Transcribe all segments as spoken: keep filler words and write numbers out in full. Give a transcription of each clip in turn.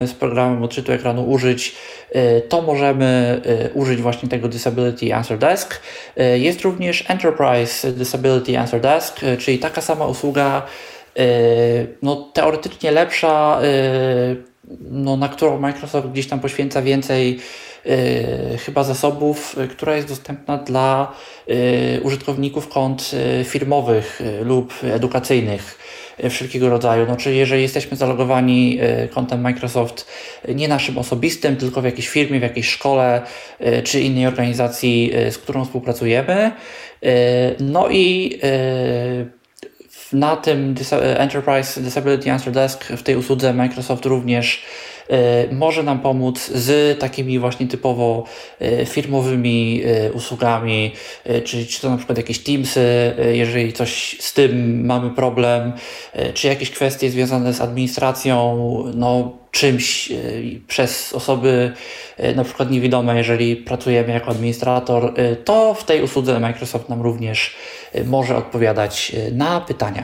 z programem odczytu ekranu użyć, to możemy użyć właśnie tego Disability Answer Desk. Jest również Enterprise Disability Answer Desk, czyli taka sama usługa, no teoretycznie lepsza, no, na którą Microsoft gdzieś tam poświęca więcej Yy, chyba zasobów, yy, która jest dostępna dla yy, użytkowników kont yy, firmowych yy, lub edukacyjnych yy, wszelkiego rodzaju. No, czyli jeżeli jesteśmy zalogowani yy, kontem Microsoft yy, nie naszym osobistym, tylko w jakiejś firmie, w jakiejś szkole yy, czy innej organizacji, yy, z którą współpracujemy. Yy, no i yy, na tym Enterprise Disability Answer Desk w tej usłudze Microsoft również może nam pomóc z takimi właśnie typowo firmowymi usługami, czy, czy to na przykład jakieś Teamsy, jeżeli coś z tym mamy problem, czy jakieś kwestie związane z administracją, no czymś przez osoby na przykład niewidome, jeżeli pracujemy jako administrator, to w tej usłudze Microsoft nam również może odpowiadać na pytania.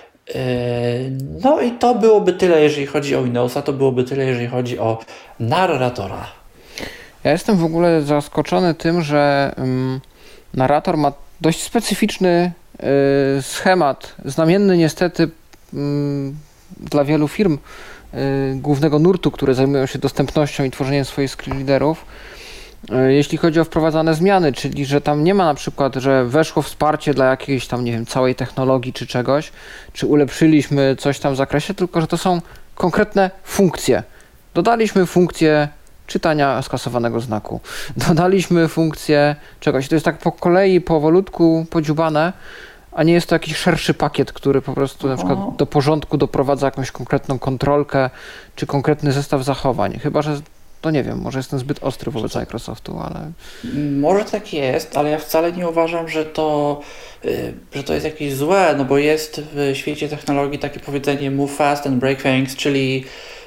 No i to byłoby tyle, jeżeli chodzi o Windowsa, to byłoby tyle, jeżeli chodzi o narratora. Ja jestem w ogóle zaskoczony tym, że um, narrator ma dość specyficzny y, schemat, znamienny niestety um, dla wielu firm y, głównego nurtu, które zajmują się dostępnością i tworzeniem swoich screenreaderów. Jeśli chodzi o wprowadzane zmiany, czyli że tam nie ma na przykład, że weszło wsparcie dla jakiejś tam, nie wiem, całej technologii czy czegoś, czy ulepszyliśmy coś tam w zakresie, tylko że to są konkretne funkcje. Dodaliśmy funkcję czytania skasowanego znaku. Dodaliśmy funkcję czegoś. To jest tak po kolei, powolutku podziubane, a nie jest to jakiś szerszy pakiet, który po prostu na przykład do porządku doprowadza jakąś konkretną kontrolkę, czy konkretny zestaw zachowań. Chyba że to nie wiem, może jestem zbyt ostry wobec Microsoftu, ale... Może tak jest, ale ja wcale nie uważam, że to, że to jest jakieś złe, no bo jest w świecie technologii takie powiedzenie move fast and break things, czyli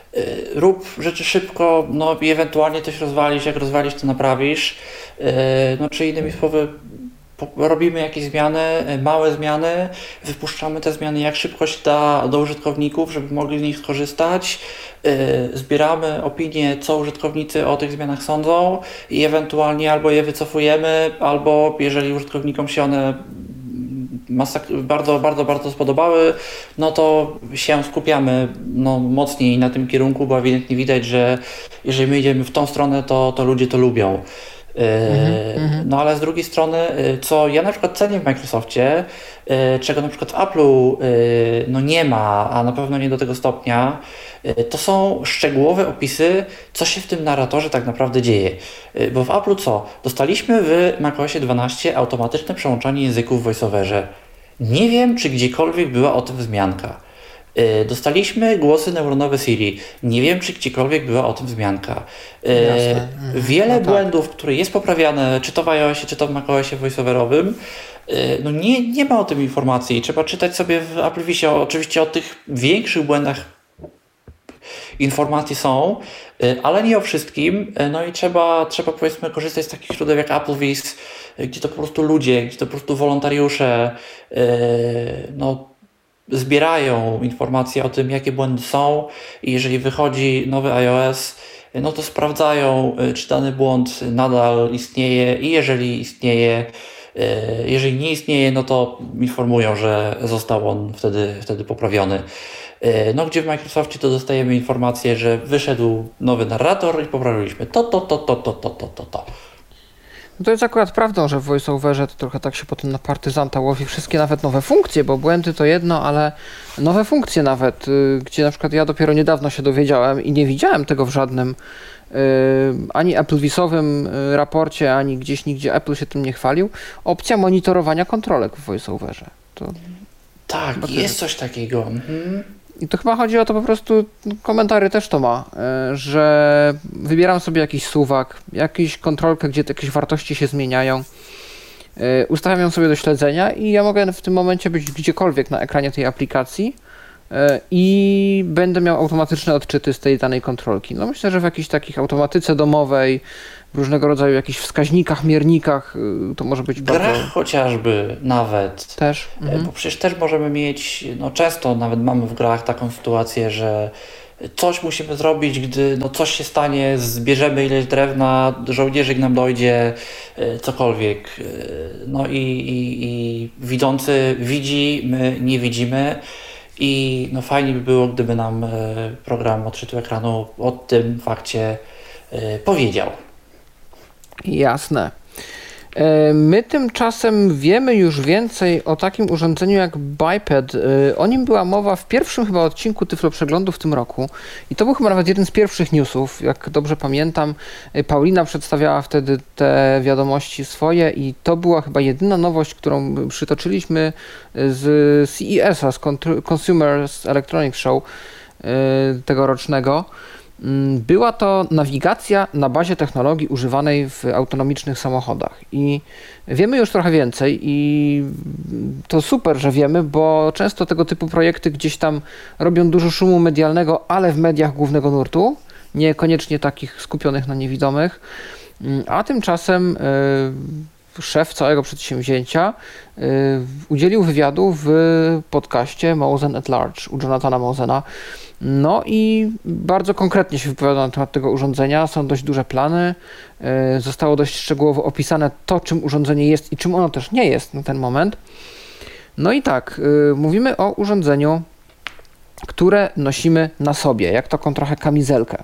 rób rzeczy szybko, no i ewentualnie coś rozwalisz, jak rozwalisz, to naprawisz. No czy innymi słowy, robimy jakieś zmiany, małe zmiany, wypuszczamy te zmiany jak szybko się da do użytkowników, żeby mogli z nich skorzystać, zbieramy opinie, co użytkownicy o tych zmianach sądzą i ewentualnie albo je wycofujemy, albo jeżeli użytkownikom się one masak- bardzo, bardzo, bardzo spodobały, no to się skupiamy no, mocniej na tym kierunku, bo ewidentnie widać, że jeżeli my idziemy w tą stronę, to, to ludzie to lubią. Mm-hmm. No ale z drugiej strony, co ja na przykład cenię w Microsoftie, czego na przykład w Apple'u no nie ma, a na pewno nie do tego stopnia, to są szczegółowe opisy, co się w tym narratorze tak naprawdę dzieje. Bo w Apple'u co? Dostaliśmy w macOSie dwanaście automatyczne przełączanie języków w VoiceOverze. Nie wiem, czy gdziekolwiek była o tym wzmianka. Dostaliśmy głosy neuronowe Siri. Nie wiem, czy gdziekolwiek była o tym wzmianka. Jasne. Wiele no tak. błędów, które jest poprawiane, czy to w iOSie, czy to w macOSie voiceoverowym, no nie, nie ma o tym informacji. Trzeba czytać sobie w Applevisie. Oczywiście o tych większych błędach informacje są, ale nie o wszystkim. No i trzeba, trzeba powiedzmy korzystać z takich źródeł jak Applevis, gdzie to po prostu ludzie, gdzie to po prostu wolontariusze, no zbierają informacje o tym, jakie błędy są i jeżeli wychodzi nowy iOS, no to sprawdzają, czy dany błąd nadal istnieje i jeżeli istnieje, jeżeli nie istnieje, no to informują, że został on wtedy, wtedy poprawiony. No gdzie w Microsoftie to dostajemy informację, że wyszedł nowy narrator i poprawiliśmy to, to, to, to, to, to, to, to, to. No to jest akurat prawdą, że w VoiceOverze to trochę tak się potem na partyzanta łowi wszystkie nawet nowe funkcje, bo błędy to jedno, ale nowe funkcje nawet, y, gdzie na przykład ja dopiero niedawno się dowiedziałem i nie widziałem tego w żadnym y, ani Applevisowym y, raporcie, ani gdzieś nigdzie Apple się tym nie chwalił. Opcja monitorowania kontrolek w VoiceOverze. To tak, jest coś takiego. Mhm. I to chyba chodzi o to po prostu, komentary też to ma, że wybieram sobie jakiś suwak, jakąś kontrolkę, gdzie jakieś wartości się zmieniają, ustawiam ją sobie do śledzenia i ja mogę w tym momencie być gdziekolwiek na ekranie tej aplikacji i będę miał automatyczne odczyty z tej danej kontrolki. No myślę, że w jakiejś takich automatyce domowej, w różnego rodzaju jakichś wskaźnikach, miernikach to może być bardzo... W grach bardzo... chociażby nawet. Też. Mhm. Bo przecież też możemy mieć, no często nawet mamy w grach taką sytuację, że coś musimy zrobić, gdy no, coś się stanie, zbierzemy ileś drewna, żołnierzyk nam dojdzie, cokolwiek. No i, i, i widzący widzi, my nie widzimy i no fajnie by było, gdyby nam program odczytu ekranu o tym fakcie powiedział. Jasne. My tymczasem wiemy już więcej o takim urządzeniu jak Biped. O nim była mowa w pierwszym chyba odcinku Tyflo Przeglądu w tym roku i to był chyba nawet jeden z pierwszych newsów, jak dobrze pamiętam. Paulina przedstawiała wtedy te wiadomości swoje i to była chyba jedyna nowość, którą przytoczyliśmy z C E S a, z Consumer Electronics Show tegorocznego. Była to nawigacja na bazie technologii używanej w autonomicznych samochodach i wiemy już trochę więcej i to super, że wiemy, bo często tego typu projekty gdzieś tam robią dużo szumu medialnego, ale w mediach głównego nurtu, niekoniecznie takich skupionych na niewidomych, a tymczasem szef całego przedsięwzięcia udzielił wywiadu w podcaście Mosen at Large u Jonathana Mosena. No i bardzo konkretnie się wypowiada na temat tego urządzenia, są dość duże plany, zostało dość szczegółowo opisane to, czym urządzenie jest i czym ono też nie jest na ten moment. No i tak, mówimy o urządzeniu, które nosimy na sobie, jak taką trochę kamizelkę.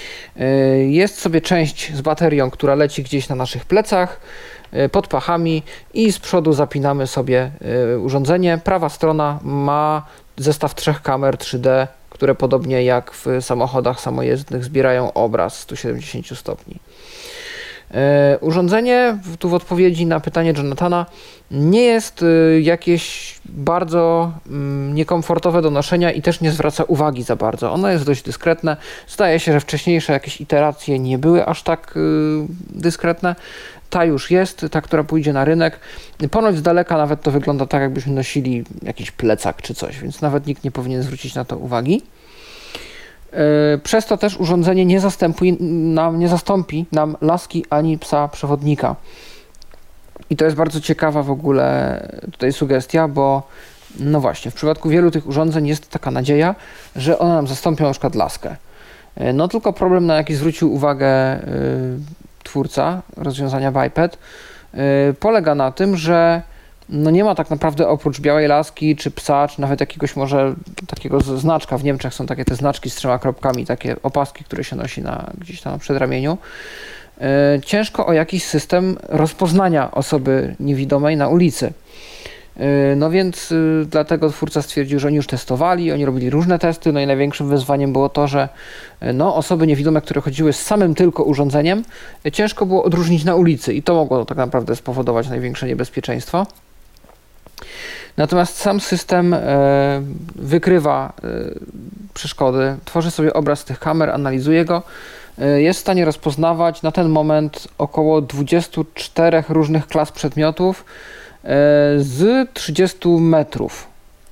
Jest sobie część z baterią, która leci gdzieś na naszych plecach, pod pachami i z przodu zapinamy sobie urządzenie. Prawa strona ma zestaw trzech kamer trzy D, które podobnie jak w samochodach samojezdnych zbierają obraz sto siedemdziesiąt stopni. E, urządzenie, tu w odpowiedzi na pytanie Jonathana, nie jest y, jakieś bardzo y, niekomfortowe do noszenia i też nie zwraca uwagi za bardzo. Ono jest dość dyskretne. Zdaje się, że wcześniejsze jakieś iteracje nie były aż tak y, dyskretne. Ta już jest, ta, która pójdzie na rynek. Ponoć z daleka nawet to wygląda tak, jakbyśmy nosili jakiś plecak czy coś, więc nawet nikt nie powinien zwrócić na to uwagi. Przez to też urządzenie nie zastępuje nam, nie zastąpi nam laski ani psa przewodnika. I to jest bardzo ciekawa w ogóle tutaj sugestia, bo no właśnie, w przypadku wielu tych urządzeń jest taka nadzieja, że one nam zastąpią na przykład laskę. No tylko problem, na jaki zwrócił uwagę twórca rozwiązania Biped, polega na tym, że no nie ma tak naprawdę oprócz białej laski, czy psa, czy nawet jakiegoś może takiego znaczka. W Niemczech są takie te znaczki z trzema kropkami, takie opaski, które się nosi na, gdzieś tam na przedramieniu. E, ciężko o jakiś system rozpoznania osoby niewidomej na ulicy. E, no więc y, dlatego twórca stwierdził, że oni już testowali, oni robili różne testy, no i największym wyzwaniem było to, że no, osoby niewidome, które chodziły z samym tylko urządzeniem, y, ciężko było odróżnić na ulicy i to mogło tak naprawdę spowodować największe niebezpieczeństwo. Natomiast sam system e, wykrywa e, przeszkody, tworzy sobie obraz tych kamer, analizuje go, e, jest w stanie rozpoznawać na ten moment około dwudziestu czterech różnych klas przedmiotów e, z trzydziestu metrów.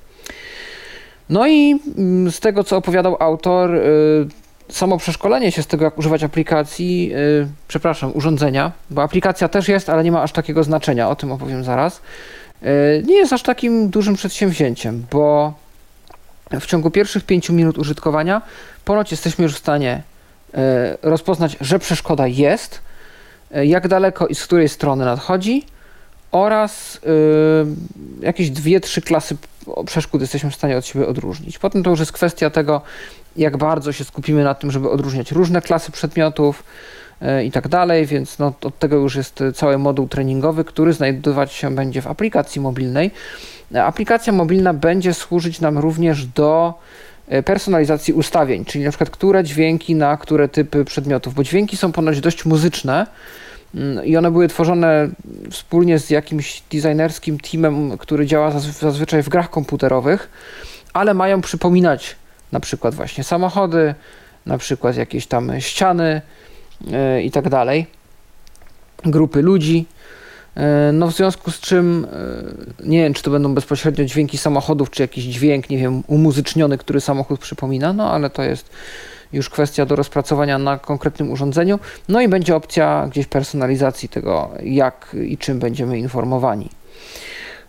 No i m, z tego, co opowiadał autor, e, samo przeszkolenie się z tego, jak używać aplikacji, e, przepraszam, urządzenia, bo aplikacja też jest, ale nie ma aż takiego znaczenia, o tym opowiem zaraz. Nie jest aż takim dużym przedsięwzięciem, bo w ciągu pierwszych pięciu minut użytkowania ponoć jesteśmy już w stanie rozpoznać, że przeszkoda jest, jak daleko i z której strony nadchodzi oraz jakieś dwie, trzy klasy przeszkód jesteśmy w stanie od siebie odróżnić. Potem to już jest kwestia tego, jak bardzo się skupimy na tym, żeby odróżniać różne klasy przedmiotów i tak dalej, więc no, od tego już jest cały moduł treningowy, który znajdować się będzie w aplikacji mobilnej. Aplikacja mobilna będzie służyć nam również do personalizacji ustawień, czyli na przykład które dźwięki na które typy przedmiotów, bo dźwięki są ponoć dość muzyczne i one były tworzone wspólnie z jakimś designerskim teamem, który działa zazwyczaj w grach komputerowych, ale mają przypominać na przykład właśnie samochody, na przykład jakieś tam ściany i tak dalej, grupy ludzi. No w związku z czym nie wiem, czy to będą bezpośrednio dźwięki samochodów, czy jakiś dźwięk, nie wiem, umuzyczniony, który samochód przypomina, no ale to jest już kwestia do rozpracowania na konkretnym urządzeniu. No i będzie opcja gdzieś personalizacji tego, jak i czym będziemy informowani.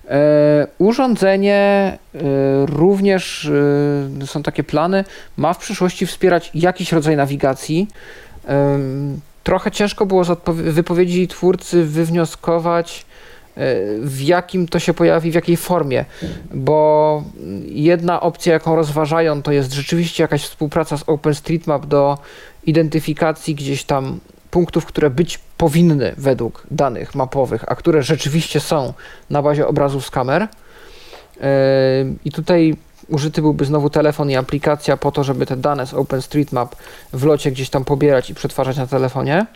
Urządzenie również, są takie plany, ma w przyszłości wspierać jakiś rodzaj nawigacji. Trochę ciężko było z wypowiedzi twórcy wywnioskować, w jakim to się pojawi, w jakiej formie, bo jedna opcja, jaką rozważają, to jest rzeczywiście jakaś współpraca z OpenStreetMap do identyfikacji gdzieś tam punktów, które być powinny według danych mapowych, a które rzeczywiście są na bazie obrazów z kamer. I tutaj użyty byłby znowu telefon i aplikacja po to, żeby te dane z OpenStreetMap w locie gdzieś tam pobierać i przetwarzać na telefonie.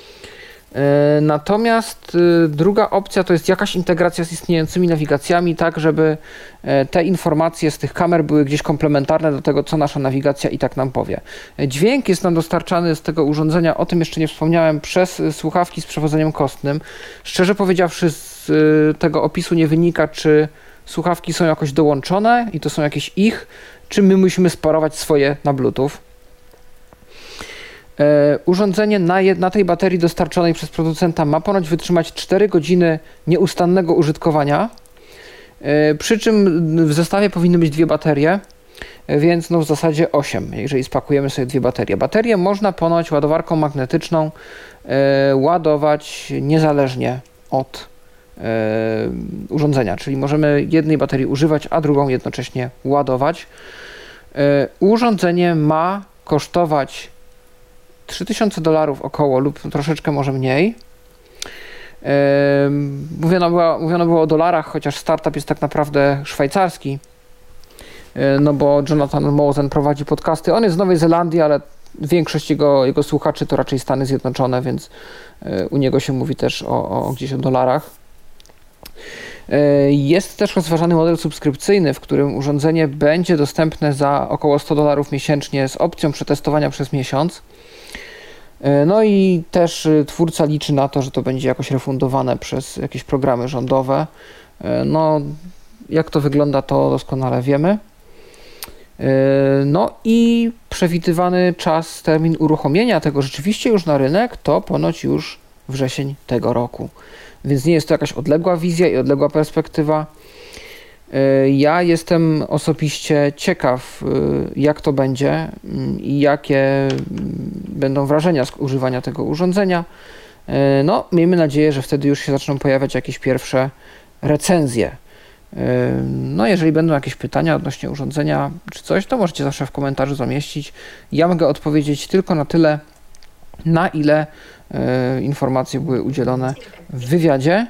Natomiast druga opcja to jest jakaś integracja z istniejącymi nawigacjami, tak żeby te informacje z tych kamer były gdzieś komplementarne do tego, co nasza nawigacja i tak nam powie. Dźwięk jest nam dostarczany z tego urządzenia, o tym jeszcze nie wspomniałem, przez słuchawki z przewodzeniem kostnym. Szczerze powiedziawszy, z tego opisu nie wynika, czy słuchawki są jakoś dołączone i to są jakieś ich, czy my musimy sparować swoje na Bluetooth. E, urządzenie na, je, na tej baterii dostarczonej przez producenta ma ponoć wytrzymać cztery godziny nieustannego użytkowania, e, przy czym w zestawie powinny być dwie baterie, e, więc no w zasadzie osiem, jeżeli spakujemy sobie dwie baterie. Baterię można ponoć ładowarką magnetyczną e, ładować niezależnie od e, urządzenia, czyli możemy jednej baterii używać, a drugą jednocześnie ładować. E, urządzenie ma kosztować trzy tysiące dolarów około lub troszeczkę może mniej. Yy, mówiono, było, mówiono było o dolarach, chociaż startup jest tak naprawdę szwajcarski, yy, no bo Jonathan Mosen prowadzi podcasty. On jest z Nowej Zelandii, ale większość jego, jego słuchaczy to raczej Stany Zjednoczone, więc yy, u niego się mówi też o, o gdzieś o dolarach. Yy, jest też rozważany model subskrypcyjny, w którym urządzenie będzie dostępne za około sto dolarów miesięcznie z opcją przetestowania przez miesiąc. No i też twórca liczy na to, że to będzie jakoś refundowane przez jakieś programy rządowe. No, jak to wygląda, to doskonale wiemy. No i przewidywany czas, termin uruchomienia tego rzeczywiście już na rynek to ponoć już wrzesień tego roku. Więc nie jest to jakaś odległa wizja i odległa perspektywa. Ja jestem osobiście ciekaw, jak to będzie i jakie będą wrażenia z używania tego urządzenia. No, miejmy nadzieję, że wtedy już się zaczną pojawiać jakieś pierwsze recenzje. No, jeżeli będą jakieś pytania odnośnie urządzenia czy coś, to możecie zawsze w komentarzu zamieścić. Ja mogę odpowiedzieć tylko na tyle, na ile informacje były udzielone w wywiadzie.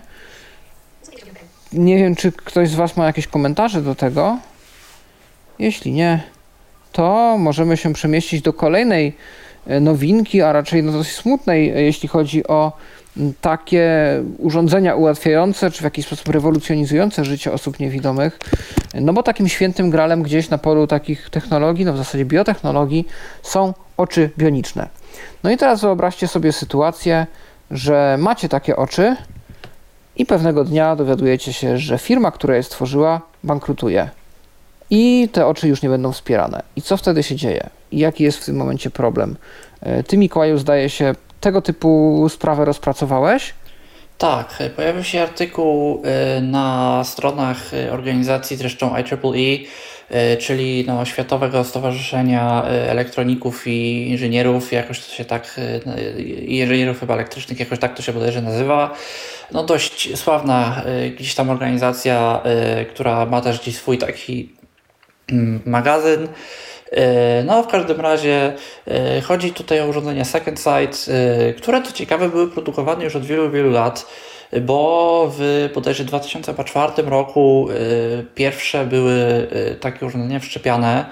Nie wiem, czy ktoś z Was ma jakieś komentarze do tego. Jeśli nie, to możemy się przemieścić do kolejnej nowinki, a raczej no dosyć smutnej, jeśli chodzi o takie urządzenia ułatwiające, czy w jakiś sposób rewolucjonizujące życie osób niewidomych. No bo takim świętym gralem gdzieś na polu takich technologii, no w zasadzie biotechnologii, są oczy bioniczne. No i teraz wyobraźcie sobie sytuację, że macie takie oczy, i pewnego dnia dowiadujecie się, że firma, która je stworzyła, bankrutuje. I te oczy już nie będą wspierane. I co wtedy się dzieje? I jaki jest w tym momencie problem? Ty, Mikołaju, zdaje się, tego typu sprawę rozpracowałeś? Tak, pojawił się artykuł na stronach organizacji, zresztą I triple E, czyli no, Światowego Stowarzyszenia Elektroników i Inżynierów, jakoś to się tak, i inżynierów chyba elektrycznych, jakoś tak to się bodajże nazywa. No dość sławna gdzieś tam organizacja, która ma też gdzieś swój taki magazyn. No w każdym razie chodzi tutaj o urządzenia Second Sight, które to ciekawe były produkowane już od wielu, wielu lat, bo w bodajże dwa tysiące czwartym roku y, pierwsze były y, takie urządzenia wszczepiane.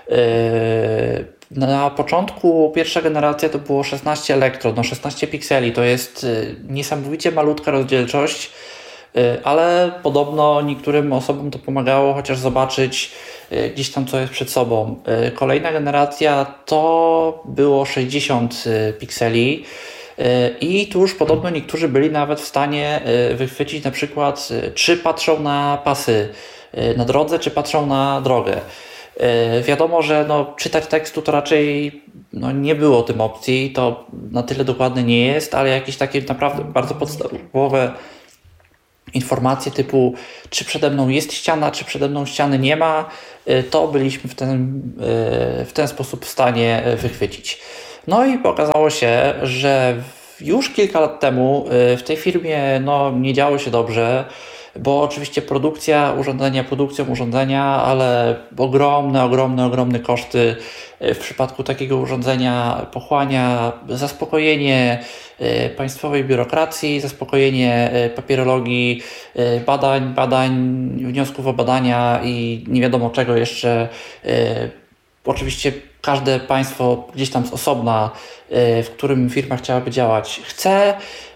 Y, na początku pierwsza generacja to było szesnaście elektrod, no szesnaście pikseli, to jest y, niesamowicie malutka rozdzielczość, y, ale podobno niektórym osobom to pomagało chociaż zobaczyć y, gdzieś tam co jest przed sobą. Y, kolejna generacja to było sześćdziesiąt y, pikseli. I tu już podobno niektórzy byli nawet w stanie wychwycić na przykład, czy patrzą na pasy na drodze, czy patrzą na drogę. Wiadomo, że no, czytać tekstu to raczej no, nie było tym opcji, to na tyle dokładne nie jest, ale jakieś takie naprawdę bardzo podstawowe informacje typu, czy przede mną jest ściana, czy przede mną ściany nie ma, to byliśmy w ten, w ten sposób w stanie wychwycić. No i okazało się, że już kilka lat temu w tej firmie no, nie działo się dobrze, bo oczywiście produkcja urządzenia, produkcją urządzenia, ale ogromne, ogromne, ogromne koszty w przypadku takiego urządzenia pochłania zaspokojenie państwowej biurokracji, zaspokojenie papierologii, badań, badań, wniosków o badania i nie wiadomo czego jeszcze. Oczywiście każde państwo gdzieś tam z osobna, w którym firma chciałaby działać, chce.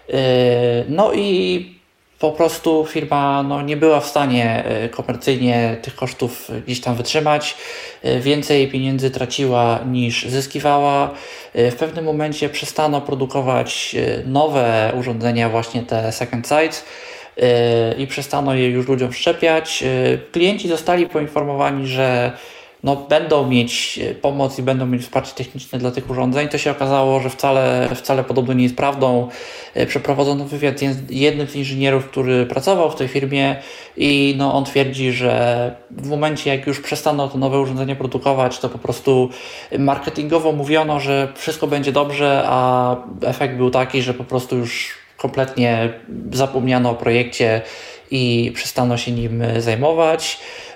No i po prostu firma no, nie była w stanie komercyjnie tych kosztów gdzieś tam wytrzymać. Więcej pieniędzy traciła niż zyskiwała. W pewnym momencie przestano produkować nowe urządzenia, właśnie te second sight, i przestano je już ludziom wszczepiać. Klienci zostali poinformowani, że no, będą mieć pomoc i będą mieć wsparcie techniczne dla tych urządzeń. To się okazało, że wcale, wcale podobno nie jest prawdą. Przeprowadzono wywiad z jednym z inżynierów, który pracował w tej firmie i no, on twierdzi, że w momencie jak już przestano te nowe urządzenia produkować, to po prostu marketingowo mówiono, że wszystko będzie dobrze, a efekt był taki, że po prostu już kompletnie zapomniano o projekcie i przestano się nim zajmować.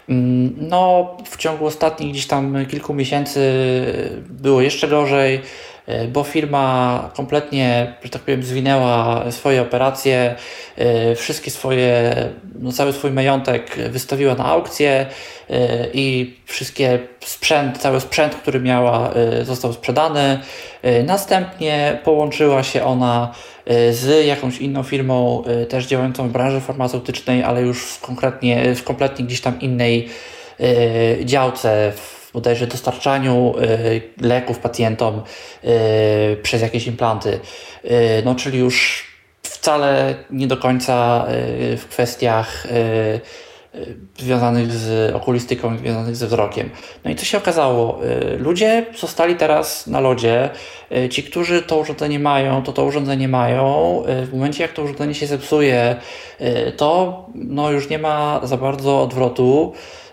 No, w ciągu ostatnich gdzieś tam kilku miesięcy było jeszcze gorzej, bo firma kompletnie, że tak powiem, zwinęła swoje operacje, wszystkie swoje, no cały swój majątek wystawiła na aukcję i wszystkie sprzęt, cały sprzęt, który miała, został sprzedany. Następnie połączyła się ona z jakąś inną firmą też działającą w branży farmaceutycznej, ale już w konkretnie, w kompletnie gdzieś tam innej działce, w bodajże dostarczaniu leków pacjentom przez jakieś implanty. No, czyli już wcale nie do końca w kwestiach związanych z okulistyką, związanych ze wzrokiem. No i co się okazało? Ludzie zostali teraz na lodzie. Ci, którzy to urządzenie mają, to to urządzenie mają. W momencie, jak to urządzenie się zepsuje, to no już nie ma za bardzo odwrotu.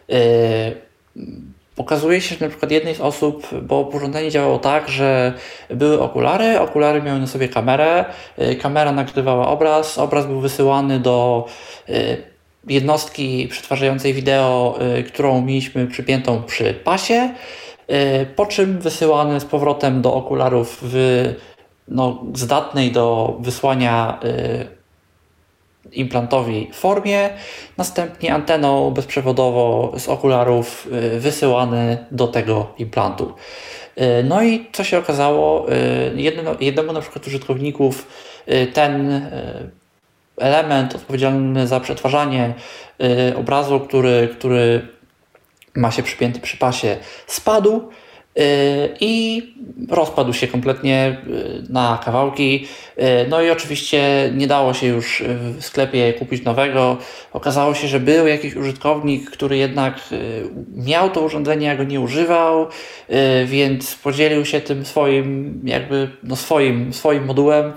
Okazuje się, że na przykład jednej z osób, bo urządzenie działało tak, że były okulary, okulary miały na sobie kamerę, kamera nagrywała obraz, obraz był wysyłany do jednostki przetwarzającej wideo, którą mieliśmy przypiętą przy pasie, po czym wysyłany z powrotem do okularów w no, zdatnej do wysłania implantowi formie, następnie anteną bezprzewodowo z okularów wysyłany do tego implantu. No i co się okazało, jedno, jednemu na przykład użytkowników ten element odpowiedzialny za przetwarzanie obrazu, który, który ma się przypięty przy pasie, spadł i rozpadł się kompletnie na kawałki. No i oczywiście nie dało się już w sklepie kupić nowego. Okazało się, że był jakiś użytkownik, który jednak miał to urządzenie, a go nie używał, więc podzielił się tym swoim jakby no swoim, swoim modułem.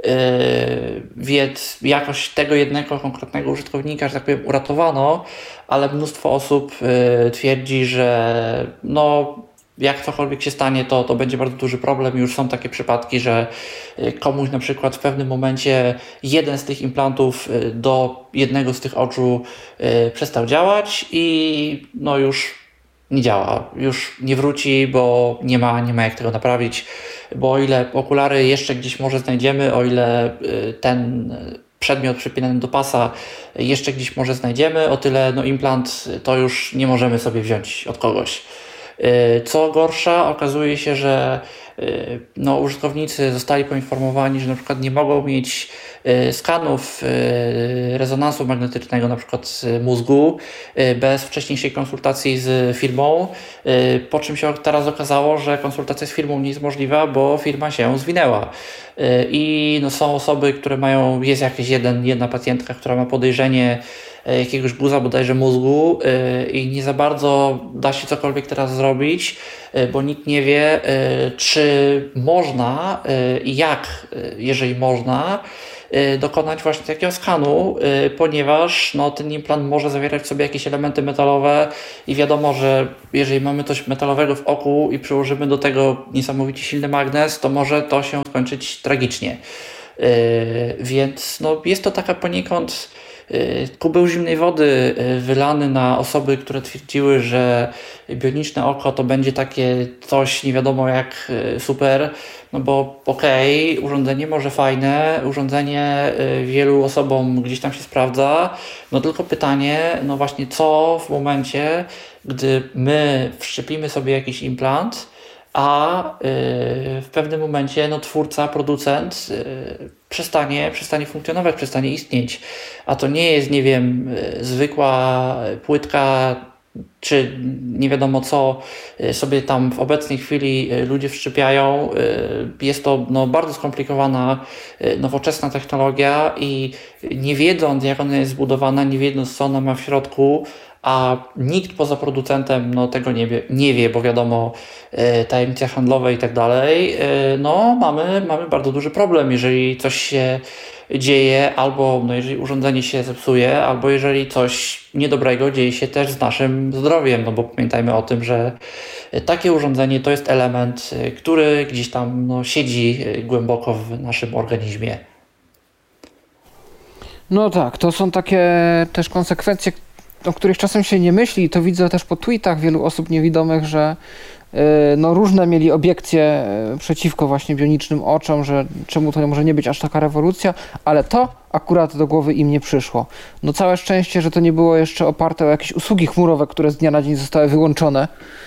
Więc jakoś tego jednego konkretnego użytkownika, że tak powiem, uratowano, ale mnóstwo osób twierdzi, że no jak cokolwiek się stanie, to, to będzie bardzo duży problem. Już są takie przypadki, że komuś na przykład w pewnym momencie jeden z tych implantów do jednego z tych oczu przestał działać i no już nie działa, już nie wróci, bo nie ma, nie ma jak tego naprawić, bo o ile okulary jeszcze gdzieś może znajdziemy, o ile ten przedmiot przypinany do pasa jeszcze gdzieś może znajdziemy, o tyle no implant to już nie możemy sobie wziąć od kogoś. Co gorsza, okazuje się, że no, użytkownicy zostali poinformowani, że na przykład nie mogą mieć skanów rezonansu magnetycznego na przykład z mózgu bez wcześniejszej konsultacji z firmą, po czym się teraz okazało, że konsultacja z firmą nie jest możliwa, bo firma się zwinęła. I no, są osoby, które mają, jest jakaś jeden, jedna pacjentka, która ma podejrzenie jakiegoś guza bodajże mózgu i nie za bardzo da się cokolwiek teraz zrobić, bo nikt nie wie, czy można i jak, jeżeli można, dokonać właśnie takiego skanu, ponieważ no, ten implant może zawierać w sobie jakieś elementy metalowe i wiadomo, że jeżeli mamy coś metalowego w oku i przyłożymy do tego niesamowicie silny magnes, to może to się skończyć tragicznie. Więc no, jest to taka poniekąd kubeł zimnej wody wylany na osoby, które twierdziły, że bioniczne oko to będzie takie coś nie wiadomo jak super, no bo okej, okay, urządzenie może fajne, urządzenie wielu osobom gdzieś tam się sprawdza, no tylko pytanie, no właśnie co w momencie, gdy my wszczepimy sobie jakiś implant, a w pewnym momencie no, twórca, producent przestanie, przestanie funkcjonować, przestanie istnieć. A to nie jest, nie wiem, zwykła płytka, czy nie wiadomo co sobie tam w obecnej chwili ludzie wszczepiają. Jest to no, bardzo skomplikowana, nowoczesna technologia i nie wiedząc, jak ona jest zbudowana, nie wiedząc, co ona ma w środku, a nikt poza producentem no, tego nie wie, nie wie, bo wiadomo, e, tajemnice handlowe i tak dalej, e, no mamy, mamy bardzo duży problem, jeżeli coś się dzieje, albo no, jeżeli urządzenie się zepsuje, albo jeżeli coś niedobrego dzieje się też z naszym zdrowiem, no bo pamiętajmy o tym, że takie urządzenie to jest element, który gdzieś tam no, siedzi głęboko w naszym organizmie. No tak, to są takie też konsekwencje, o których czasem się nie myśli, i to widzę też po tweetach wielu osób niewidomych, że no, różne mieli obiekcje przeciwko właśnie bionicznym oczom, że czemu to może nie być aż taka rewolucja, ale to akurat do głowy im nie przyszło. No całe szczęście, że to nie było jeszcze oparte o jakieś usługi chmurowe, które z dnia na dzień zostały wyłączone,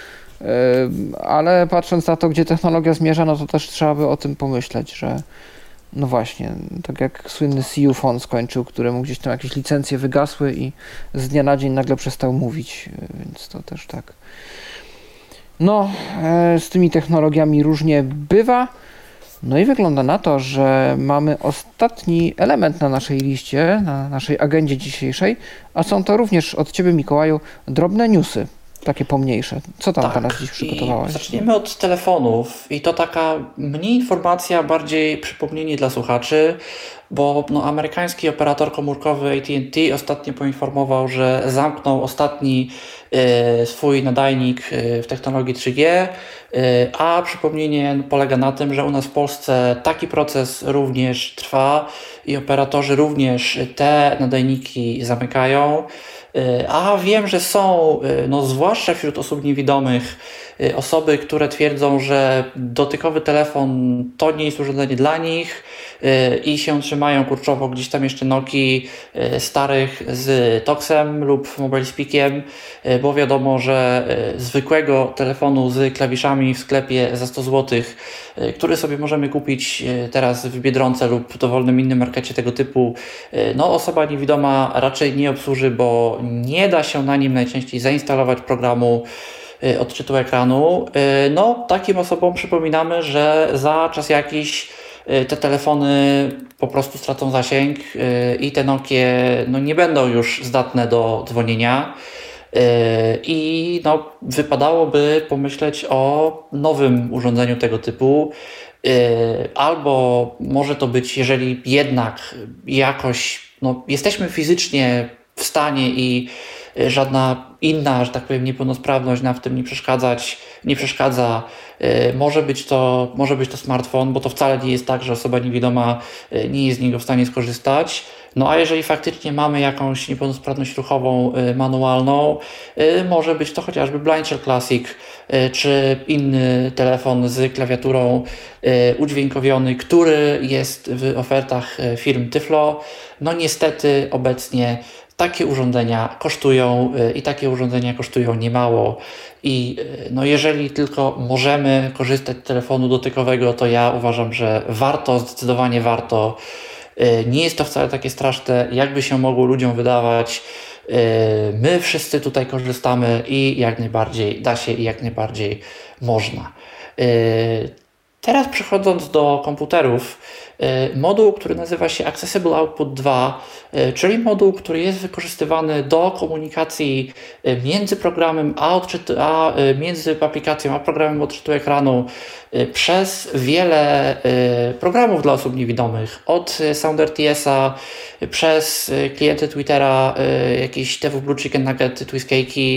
ale patrząc na to, gdzie technologia zmierza, no to też trzeba by o tym pomyśleć, że no właśnie, tak jak słynny C U Phone skończył, któremu gdzieś tam jakieś licencje wygasły i z dnia na dzień nagle przestał mówić, więc to też tak. No, z tymi technologiami różnie bywa. No i wygląda na to, że mamy ostatni element na naszej liście, na naszej agendzie dzisiejszej, a są to również od Ciebie, Mikołaju, drobne newsy. Takie pomniejsze. Co tam tak, teraz dziś przygotowałeś? Zaczniemy od telefonów i to taka mniej informacja, bardziej przypomnienie dla słuchaczy, bo no, amerykański operator komórkowy A T and T ostatnio poinformował, że zamknął ostatni y, swój nadajnik y, w technologii trzy G, y, a przypomnienie polega na tym, że u nas w Polsce taki proces również trwa i operatorzy również te nadajniki zamykają. A wiem, że są, no zwłaszcza wśród osób niewidomych, osoby, które twierdzą, że dotykowy telefon to nie jest urządzenie dla nich i się trzymają kurczowo gdzieś tam jeszcze Nokii starych z Toxem lub Mobile Speakiem, bo wiadomo, że zwykłego telefonu z klawiszami w sklepie za sto złotych, który sobie możemy kupić teraz w Biedronce lub dowolnym innym markecie tego typu, no osoba niewidoma raczej nie obsłuży, bo nie da się na nim najczęściej zainstalować programu odczytu ekranu. No, takim osobom przypominamy, że za czas jakiś te telefony po prostu stracą zasięg i te Nokie no, nie będą już zdatne do dzwonienia. I no, wypadałoby pomyśleć o nowym urządzeniu tego typu. Albo może to być, jeżeli jednak jakoś no, jesteśmy fizycznie w stanie i żadna inna, że tak powiem, niepełnosprawność nam w tym nie przeszkadzać, nie przeszkadza. Może być to, może być to smartfon, bo to wcale nie jest tak, że osoba niewidoma nie jest z niego w stanie skorzystać. No a jeżeli faktycznie mamy jakąś niepełnosprawność ruchową manualną, może być to chociażby Blind Shell Classic czy inny telefon z klawiaturą udźwiękowiony, który jest w ofertach firm Tyflo. No niestety obecnie takie urządzenia kosztują i takie urządzenia kosztują niemało i no jeżeli tylko możemy korzystać z telefonu dotykowego, to ja uważam, że warto, zdecydowanie warto. Nie jest to wcale takie straszne, jakby się mogło ludziom wydawać. My wszyscy tutaj korzystamy i jak najbardziej da się i jak najbardziej można. Teraz przechodząc do komputerów, moduł, który nazywa się Accessible Output dwa, czyli moduł, który jest wykorzystywany do komunikacji między programem a, odczytu, a między aplikacją a programem odczytu ekranu przez wiele programów dla osób niewidomych, od SoundRTS-a przez klienty Twittera, jakieś T W Blue Chicken Nuggety, Twistcake'i,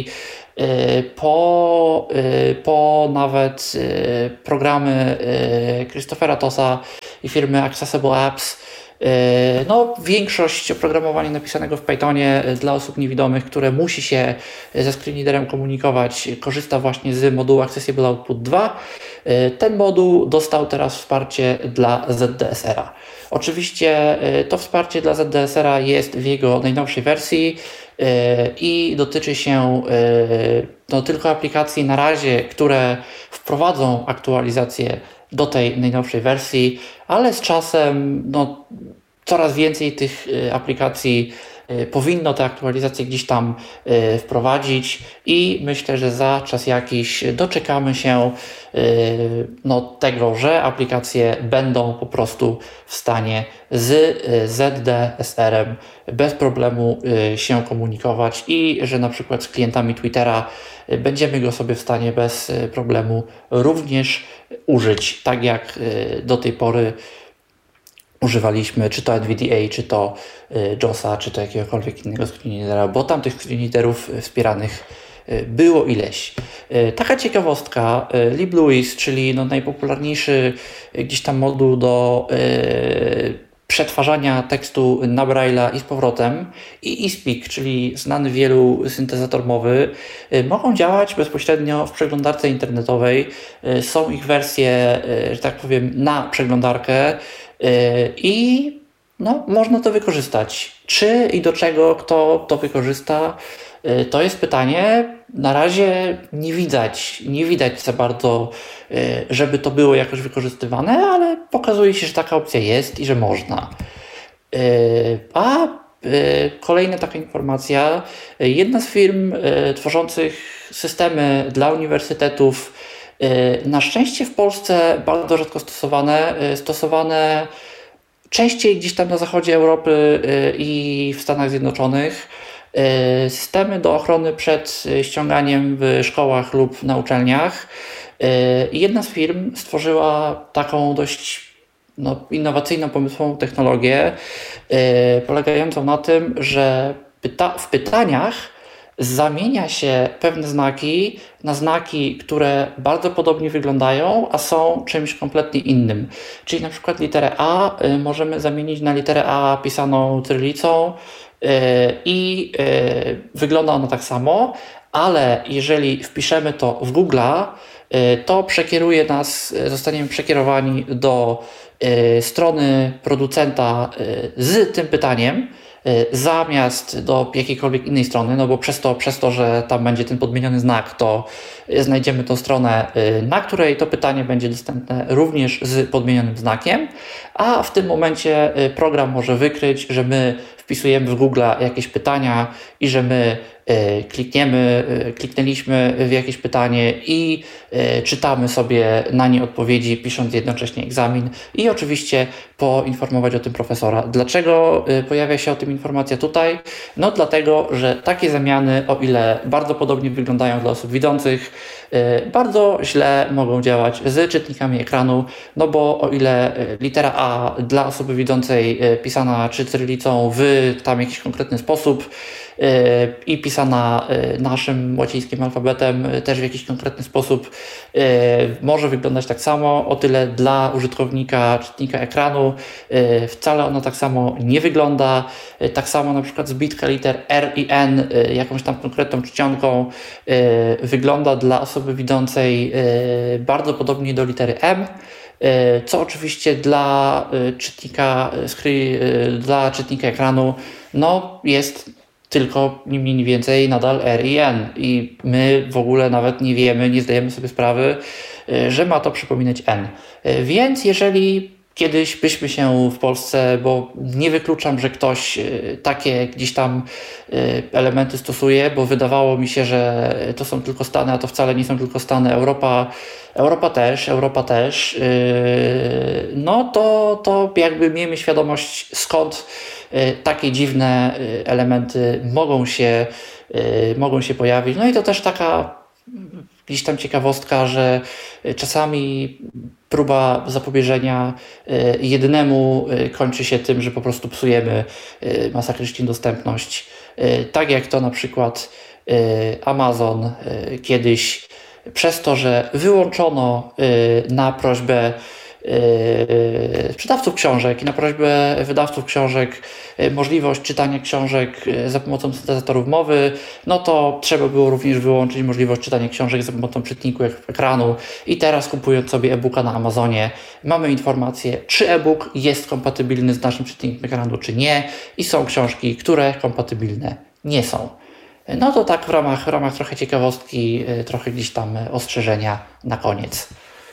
po, po nawet programy Christophera Tosa i firmy Accessible Apps. No, większość oprogramowania napisanego w Pythonie dla osób niewidomych, które musi się ze screenreaderem komunikować, korzysta właśnie z modułu Accessible Output dwa. Ten moduł dostał teraz wsparcie dla Z D S R-a. Oczywiście to wsparcie dla Z D S R-a jest w jego najnowszej wersji i dotyczy się no, tylko aplikacji na razie, które wprowadzą aktualizację do tej najnowszej wersji, ale z czasem no, coraz więcej tych aplikacji powinno te aktualizacje gdzieś tam wprowadzić i myślę, że za czas jakiś doczekamy się no, tego, że aplikacje będą po prostu w stanie z Z D S R-em bez problemu się komunikować i że na przykład z klientami Twittera będziemy go sobie w stanie bez problemu również użyć, tak jak do tej pory używaliśmy, czy to N V D A, czy to JOSa, czy to jakiegokolwiek innego screenreadera, bo tam tych screenreaderów wspieranych było ileś. Taka ciekawostka, LibLouis, czyli no najpopularniejszy gdzieś tam moduł do yy, przetwarzania tekstu na Braille'a i z powrotem, i eSpeak, czyli znany wielu syntezator mowy, yy, mogą działać bezpośrednio w przeglądarce internetowej. Yy, są ich wersje, yy, że tak powiem, na przeglądarkę yy, i no, można to wykorzystać. Czy i do czego kto to wykorzysta? To jest pytanie. Na razie nie widać, nie widać za bardzo, żeby to było jakoś wykorzystywane, ale pokazuje się, że taka opcja jest i że można. A kolejna taka informacja. Jedna z firm tworzących systemy dla uniwersytetów, na szczęście w Polsce bardzo rzadko stosowane, stosowane częściej gdzieś tam na zachodzie Europy i w Stanach Zjednoczonych, systemy do ochrony przed ściąganiem w szkołach lub na uczelniach. Jedna z firm stworzyła taką dość no, innowacyjną, pomysłową technologię polegającą na tym, że pyta- w pytaniach zamienia się pewne znaki na znaki, które bardzo podobnie wyglądają, a są czymś kompletnie innym. Czyli na przykład literę A y, możemy zamienić na literę A pisaną cyrylicą y, i y, wygląda ona tak samo, ale jeżeli wpiszemy to w Google'a, y, to przekieruje nas, zostaniemy przekierowani do y, strony producenta y, z tym pytaniem, zamiast do jakiejkolwiek innej strony, no bo przez to, przez to, że tam będzie ten podmieniony znak, to znajdziemy tą stronę, na której to pytanie będzie dostępne również z podmienionym znakiem, a w tym momencie program może wykryć, że my wpisujemy w Google jakieś pytania i że my klikniemy, kliknęliśmy w jakieś pytanie i czytamy sobie na nie odpowiedzi, pisząc jednocześnie egzamin i oczywiście poinformować o tym profesora. Dlaczego pojawia się o tym informacja tutaj? No dlatego, że takie zamiany, o ile bardzo podobnie wyglądają dla osób widzących, bardzo źle mogą działać z czytnikami ekranu, no bo o ile litera A dla osoby widzącej pisana czy cyrylicą w tam jakiś konkretny sposób i pisana naszym łacińskim alfabetem też w jakiś konkretny sposób może wyglądać tak samo, o tyle dla użytkownika czytnika ekranu wcale ona tak samo nie wygląda. Tak samo na przykład zbitka liter R i N jakąś tam konkretną czcionką wygląda dla osoby widzącej bardzo podobnie do litery M, co oczywiście dla czytnika, dla czytnika ekranu no, jest tylko ni mniej, ni więcej nadal R i N i my w ogóle nawet nie wiemy, nie zdajemy sobie sprawy, że ma to przypominać N. Więc jeżeli kiedyś byśmy się w Polsce, bo nie wykluczam, że ktoś takie gdzieś tam elementy stosuje, bo wydawało mi się, że to są tylko Stany, a to wcale nie są tylko Stany. Europa, Europa też, Europa też. No to, to jakby miejmy świadomość, skąd takie dziwne elementy mogą się, mogą się pojawić. No i to też taka gdzieś tam ciekawostka, że czasami próba zapobieżenia jednemu kończy się tym, że po prostu psujemy masakrycznie dostępność. Tak jak to na przykład Amazon kiedyś przez to, że wyłączono na prośbę sprzedawców książek i na prośbę wydawców książek możliwość czytania książek za pomocą syntezatorów mowy, no to trzeba było również wyłączyć możliwość czytania książek za pomocą czytniku ekranu i teraz kupując sobie e-booka na Amazonie mamy informację, czy e-book jest kompatybilny z naszym czytnikiem ekranu, czy nie i są książki, które kompatybilne nie są. No to tak w ramach, w ramach trochę ciekawostki, trochę gdzieś tam ostrzeżenia na koniec.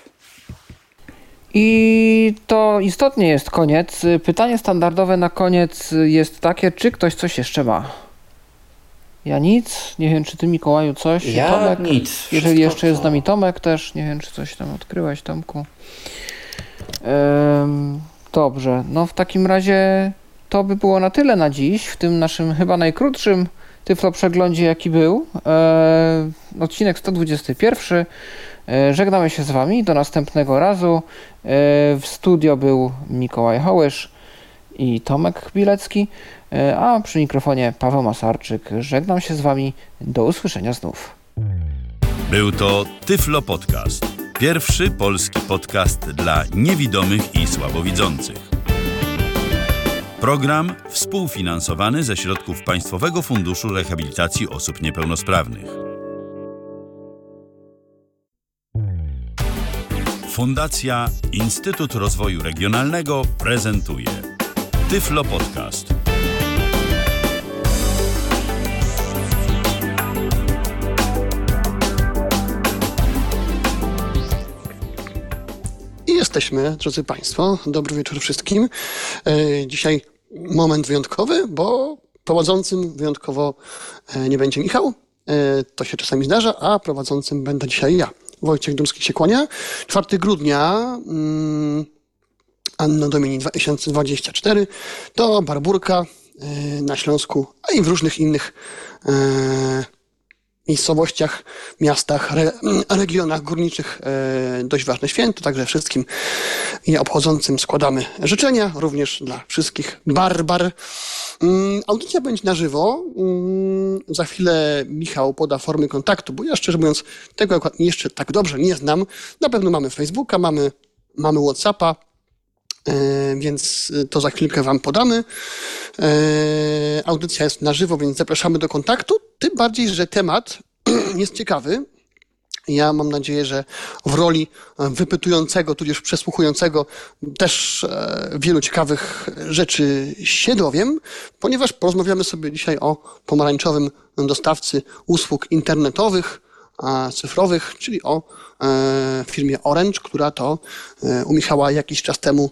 I to istotnie jest koniec. Pytanie standardowe na koniec jest takie, czy ktoś coś jeszcze ma? Ja nic. Nie wiem, czy ty, Mikołaju, coś? Ja Tomek? nic. Jeżeli Wszystko jeszcze jest to... z nami Tomek też. Nie wiem, czy coś tam odkryłeś, Tomku. Ehm, dobrze. No w takim razie to by było na tyle na dziś. W tym naszym chyba najkrótszym Tyflo przeglądzie, jaki był. Ehm, odcinek sto dwudziesty pierwszy. Żegnamy się z wami, do następnego razu. W studio był Mikołaj Hołysz i Tomek Bilecki, a przy mikrofonie Paweł Masarczyk. Żegnam się z wami, do usłyszenia znów. Był to Tyflo Podcast. Pierwszy polski podcast dla niewidomych i słabowidzących. Program współfinansowany ze środków Państwowego Funduszu Rehabilitacji Osób Niepełnosprawnych. Fundacja Instytut Rozwoju Regionalnego prezentuje Tyflo Podcast. I jesteśmy, drodzy Państwo. Dobry wieczór wszystkim. Dzisiaj moment wyjątkowy, bo prowadzącym wyjątkowo nie będzie Michał. To się czasami zdarza, a prowadzącym będę dzisiaj ja. Wojciech Dumski się kłania. czwartego grudnia, um, Anno Domini dwa tysiące dwudziesty czwarty, to Barburka y, na Śląsku, a i w różnych innych y, miejscowościach, miastach, re, regionach górniczych y, dość ważne święto, także wszystkim je obchodzącym składamy życzenia, również dla wszystkich barbar. Um, audycja będzie na żywo. Um, za chwilę Michał poda formy kontaktu, bo ja szczerze mówiąc tego akurat jeszcze tak dobrze nie znam. Na pewno mamy Facebooka, mamy, mamy Whatsappa, e, więc to za chwilkę wam podamy. E, audycja jest na żywo, więc zapraszamy do kontaktu. Tym bardziej, że temat jest ciekawy. Ja mam nadzieję, że w roli wypytującego, tudzież przesłuchującego też wielu ciekawych rzeczy się dowiem, ponieważ porozmawiamy sobie dzisiaj o pomarańczowym dostawcy usług internetowych, cyfrowych, czyli o firmie Orange, która to u Michała jakiś czas temu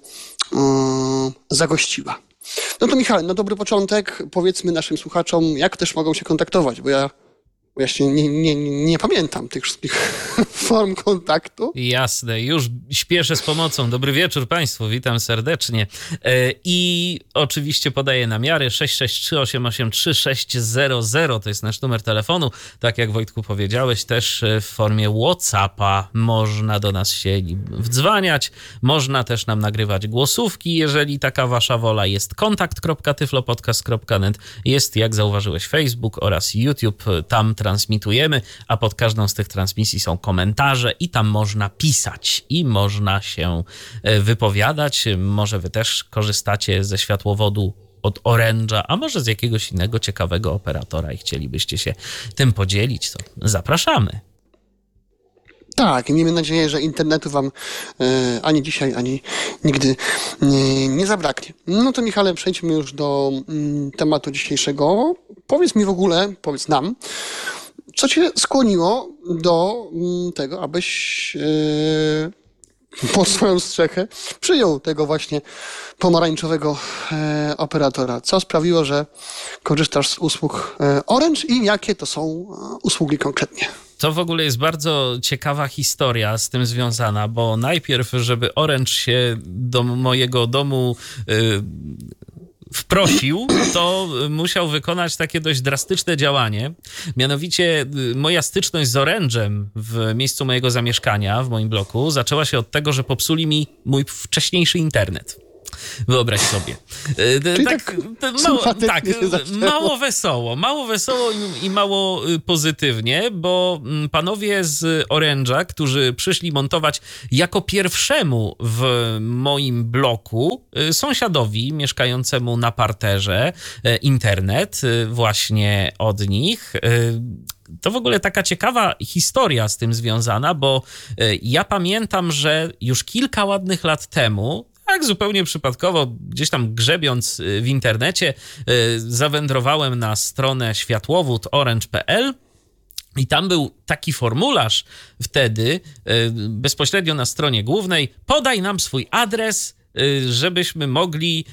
zagościła. No to Michał, na dobry początek powiedzmy naszym słuchaczom, jak też mogą się kontaktować, bo ja Bo ja się nie, nie, nie pamiętam tych wszystkich form kontaktu. Jasne, już śpieszę z pomocą. Dobry wieczór Państwu, witam serdecznie. I oczywiście podaję namiary sześć sześć trzy osiem osiem trzy sześć zero zero, to jest nasz numer telefonu. Tak jak Wojtku powiedziałeś, też w formie Whatsappa można do nas się wdzwaniać, można też nam nagrywać głosówki, jeżeli taka wasza wola. Jest kontakt kropka tyflopodcast kropka net, jest, jak zauważyłeś, Facebook oraz YouTube, tam transmitujemy, a pod każdą z tych transmisji są komentarze i tam można pisać i można się wypowiadać. Może wy też korzystacie ze światłowodu od Orange'a, a może z jakiegoś innego ciekawego operatora i chcielibyście się tym podzielić, to zapraszamy. Tak, i miejmy nadzieję, że internetu wam e, ani dzisiaj, ani nigdy nie, nie zabraknie. No to Michale, przejdźmy już do mm, tematu dzisiejszego. Powiedz mi w ogóle, powiedz nam, co cię skłoniło do mm, tego, abyś e, pod swoją strzechę przyjął tego właśnie pomarańczowego e, operatora, co sprawiło, że korzystasz z usług e, Orange i jakie to są e, usługi konkretnie. To w ogóle jest bardzo ciekawa historia z tym związana, bo najpierw, żeby Orange się do mojego domu y, wprosił, to musiał wykonać takie dość drastyczne działanie. Mianowicie moja styczność z Orange'em w miejscu mojego zamieszkania, w moim bloku, zaczęła się od tego, że popsuli mi mój wcześniejszy internet. Wyobraź sobie. Czyli tak, tak, mało, tak zaczęło. mało wesoło, mało wesoło i, i mało pozytywnie, bo panowie z Orange'a, którzy przyszli montować jako pierwszemu w moim bloku sąsiadowi mieszkającemu na parterze internet właśnie od nich. To w ogóle taka ciekawa historia z tym związana, bo ja pamiętam, że już kilka ładnych lat temu, tak zupełnie przypadkowo, gdzieś tam grzebiąc w internecie, zawędrowałem na stronę światłowód orange kropka p l i tam był taki formularz wtedy, bezpośrednio na stronie głównej: podaj nam swój adres, żebyśmy mogli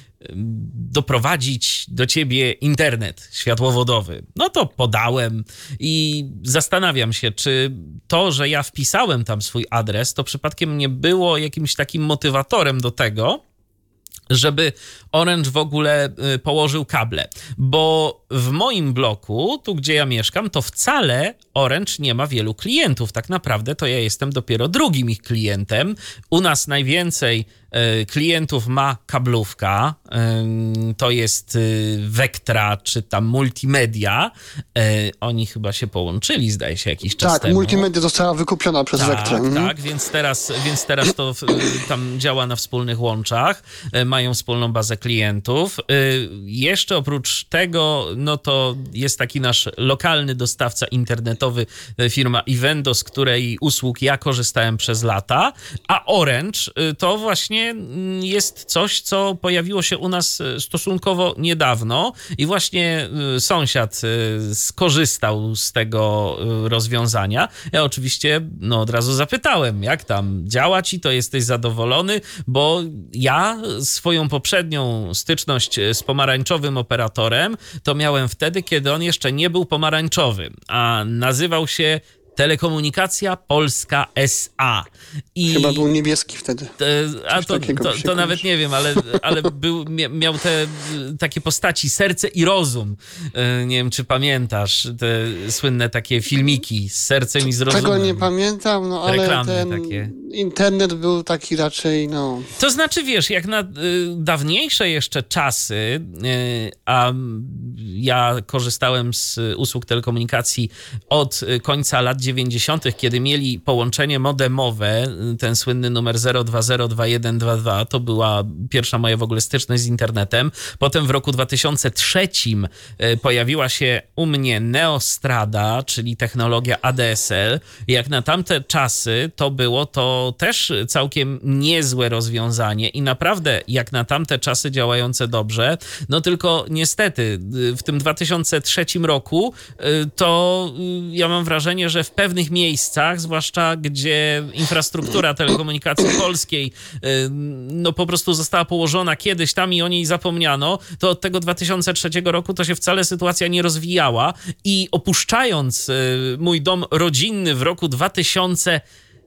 doprowadzić do ciebie internet światłowodowy. No to podałem i zastanawiam się, czy to, że ja wpisałem tam swój adres, to przypadkiem nie było jakimś takim motywatorem do tego, żeby Orange w ogóle położył kable. Bo w moim bloku, tu gdzie ja mieszkam, to wcale Orange nie ma wielu klientów. Tak naprawdę to ja jestem dopiero drugim ich klientem. U nas najwięcej klientów ma kablówka, to jest Vectra czy tam Multimedia. Oni chyba się połączyli, zdaje się, jakiś czas tak, temu. Tak, Multimedia została wykupiona przez tak, Vectrę. Tak, tak, więc teraz, więc teraz to tam działa na wspólnych łączach, mają wspólną bazę klientów. Jeszcze oprócz tego, no to jest taki nasz lokalny dostawca internetowy, firma Ivendo, z której usług ja korzystałem przez lata, a Orange to właśnie jest coś, co pojawiło się u nas stosunkowo niedawno i właśnie sąsiad skorzystał z tego rozwiązania. Ja oczywiście no, od razu zapytałem, jak tam działa ci, to jesteś zadowolony, bo ja swoją poprzednią styczność z pomarańczowym operatorem to miałem wtedy, kiedy on jeszcze nie był pomarańczowy, a nazywał się Telekomunikacja Polska S A. I chyba był niebieski wtedy. A to, to, to nawet nie wiem, ale, ale był, miał te takie postaci Serce i Rozum. Nie wiem, czy pamiętasz te słynne takie filmiki z sercem i z rozumem. Tego nie pamiętam, no ale Reklamne ten takie. Internet był taki raczej, no... To znaczy, wiesz, jak na y, dawniejsze jeszcze czasy, y, a ja korzystałem z usług telekomunikacji od końca lat dziewięćdziesiątych, kiedy mieli połączenie modemowe, ten słynny numer zero dwa zero dwa jeden dwa dwa, to była pierwsza moja w ogóle styczność z internetem. Potem w roku dwa tysiące trzecim pojawiła się u mnie Neostrada, czyli technologia A D S L. Jak na tamte czasy to było to też całkiem niezłe rozwiązanie i naprawdę jak na tamte czasy działające dobrze, no tylko niestety w tym dwa tysiące trzecim roku to ja mam wrażenie, że w pewnych miejscach, zwłaszcza gdzie infrastruktura telekomunikacji polskiej no po prostu została położona kiedyś tam i o niej zapomniano, to od tego dwa tysiące trzeciego roku to się wcale sytuacja nie rozwijała i opuszczając mój dom rodzinny w roku dwa tysiące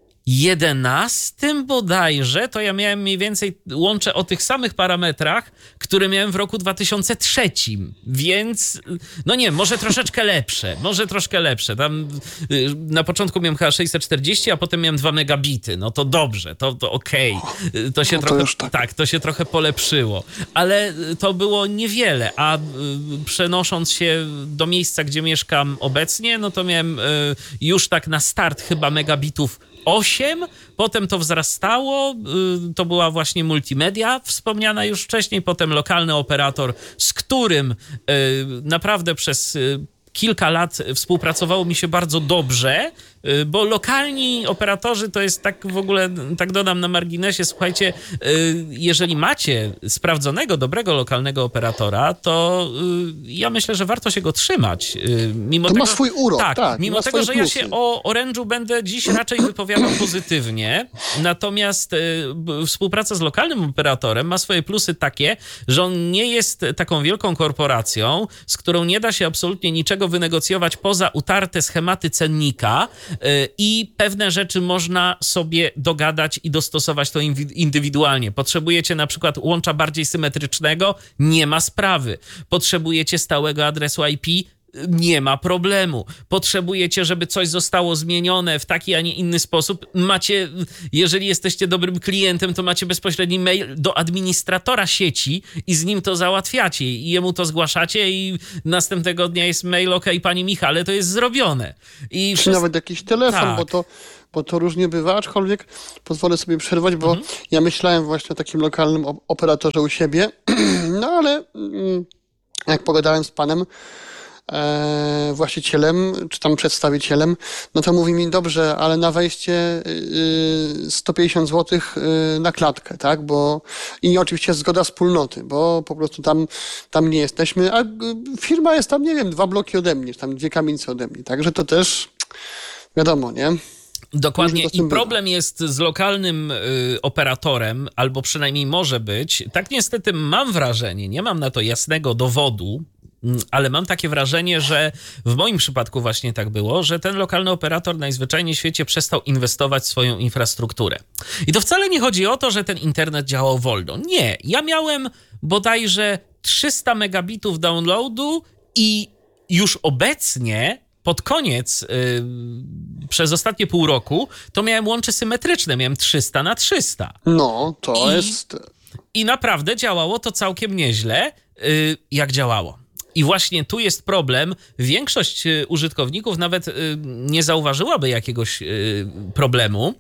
jedenastym bodajże, to ja miałem mniej więcej łącze o tych samych parametrach, które miałem w roku dwa tysiące trzecim, więc no nie, może troszeczkę lepsze, może troszkę lepsze. Tam na początku miałem chyba sześćset czterdzieści, a potem miałem dwa megabity, no to dobrze, to, to okej. Okay. To się no to trochę, tak. tak, to się trochę polepszyło, ale to było niewiele, a przenosząc się do miejsca, gdzie mieszkam obecnie, no to miałem już tak na start chyba megabitów osiem, potem to wzrastało, to była właśnie Multimedia wspomniana już wcześniej, potem lokalny operator, z którym naprawdę przez kilka lat współpracowało mi się bardzo dobrze bo lokalni operatorzy to jest tak w ogóle, tak dodam na marginesie, słuchajcie, jeżeli macie sprawdzonego, dobrego lokalnego operatora, to ja myślę, że warto się go trzymać. Mimo to tego, ma swój urok, tak, tak. Mimo tego, że plusy. ja się o Orange'u będę dziś raczej wypowiadał pozytywnie, natomiast współpraca z lokalnym operatorem ma swoje plusy takie, że on nie jest taką wielką korporacją, z którą nie da się absolutnie niczego wynegocjować poza utarte schematy cennika i pewne rzeczy można sobie dogadać i dostosować to indywidualnie. Potrzebujecie na przykład łącza bardziej symetrycznego? Nie ma sprawy. Potrzebujecie stałego adresu I P? Nie ma problemu. Potrzebujecie, żeby coś zostało zmienione w taki, a nie inny sposób? Macie, jeżeli jesteście dobrym klientem, to macie bezpośredni mail do administratora sieci i z nim to załatwiacie i jemu to zgłaszacie i następnego dnia jest mail, ok, pani Michale, to jest zrobione. I Czy przez... nawet jakiś telefon, tak. bo to bo to różnie bywa, aczkolwiek pozwolę sobie przerwać, bo mhm. ja myślałem właśnie o takim lokalnym operatorze u siebie, no ale jak pogadałem z panem e, właścicielem, czy tam przedstawicielem, no to mówi mi, dobrze, ale na wejście y, sto pięćdziesiąt złotych y, na klatkę, tak, bo i oczywiście zgoda wspólnoty, bo po prostu tam, tam nie jesteśmy, a y, firma jest tam, nie wiem, dwa bloki ode mnie, tam dwie kamienice ode mnie, także to też wiadomo, nie? Dokładnie i problem jest z lokalnym y, operatorem, albo przynajmniej może być. Tak niestety mam wrażenie, nie mam na to jasnego dowodu, ale mam takie wrażenie, że w moim przypadku właśnie tak było, że ten lokalny operator najzwyczajniej w świecie przestał inwestować w swoją infrastrukturę. I to wcale nie chodzi o to, że ten internet działał wolno. Nie, ja miałem bodajże trzysta megabitów downloadu i już obecnie pod koniec, yy, przez ostatnie pół roku, to miałem łącze symetryczne, miałem trzysta na trzysta. No, to I, jest... I naprawdę działało to całkiem nieźle, yy, jak działało. I właśnie tu jest problem. Większość użytkowników nawet yy, nie zauważyłaby jakiegoś yy, problemu,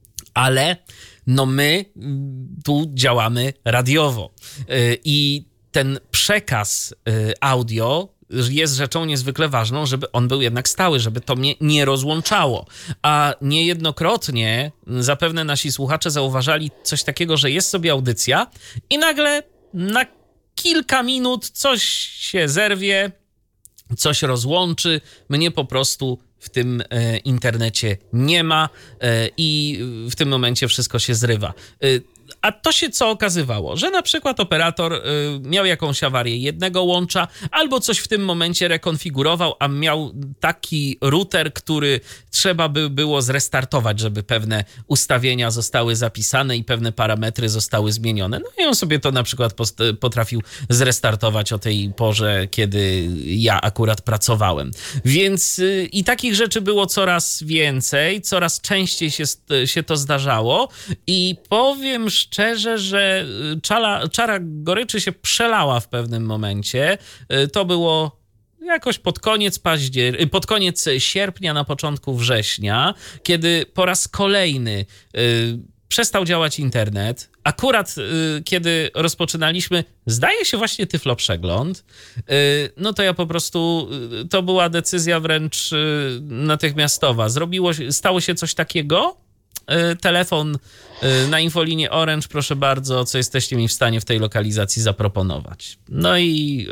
ale no my yy, tu działamy radiowo. Yy, I ten przekaz yy, audio jest rzeczą niezwykle ważną, żeby on był jednak stały, żeby to mnie nie rozłączało. A niejednokrotnie zapewne nasi słuchacze zauważali coś takiego, że jest sobie audycja i nagle na kilka minut coś się zerwie, coś rozłączy, mnie po prostu w tym e, internecie nie ma e, i w tym momencie wszystko się zrywa. E, A to się co okazywało? Że na przykład operator y, miał jakąś awarię jednego łącza albo coś w tym momencie rekonfigurował, a miał taki router, który trzeba by było zrestartować, żeby pewne ustawienia zostały zapisane i pewne parametry zostały zmienione. No i on sobie to na przykład post- potrafił zrestartować o tej porze, kiedy ja akurat pracowałem. Więc y, i takich rzeczy było coraz więcej, coraz częściej się, się to zdarzało i powiem szczerze, że czara, czara goryczy się przelała w pewnym momencie. To było jakoś pod koniec paździer... pod koniec sierpnia, na początku września, kiedy po raz kolejny y, przestał działać internet. Akurat y, kiedy rozpoczynaliśmy, zdaje się właśnie Tyflo Przegląd, y, no to ja po prostu, y, to była decyzja wręcz y, natychmiastowa. Zrobiło, stało się coś takiego, telefon na infolinię Orange, proszę bardzo, co jesteście mi w stanie w tej lokalizacji zaproponować. No i,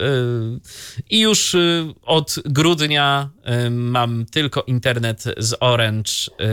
i już od grudnia mam tylko internet z Orange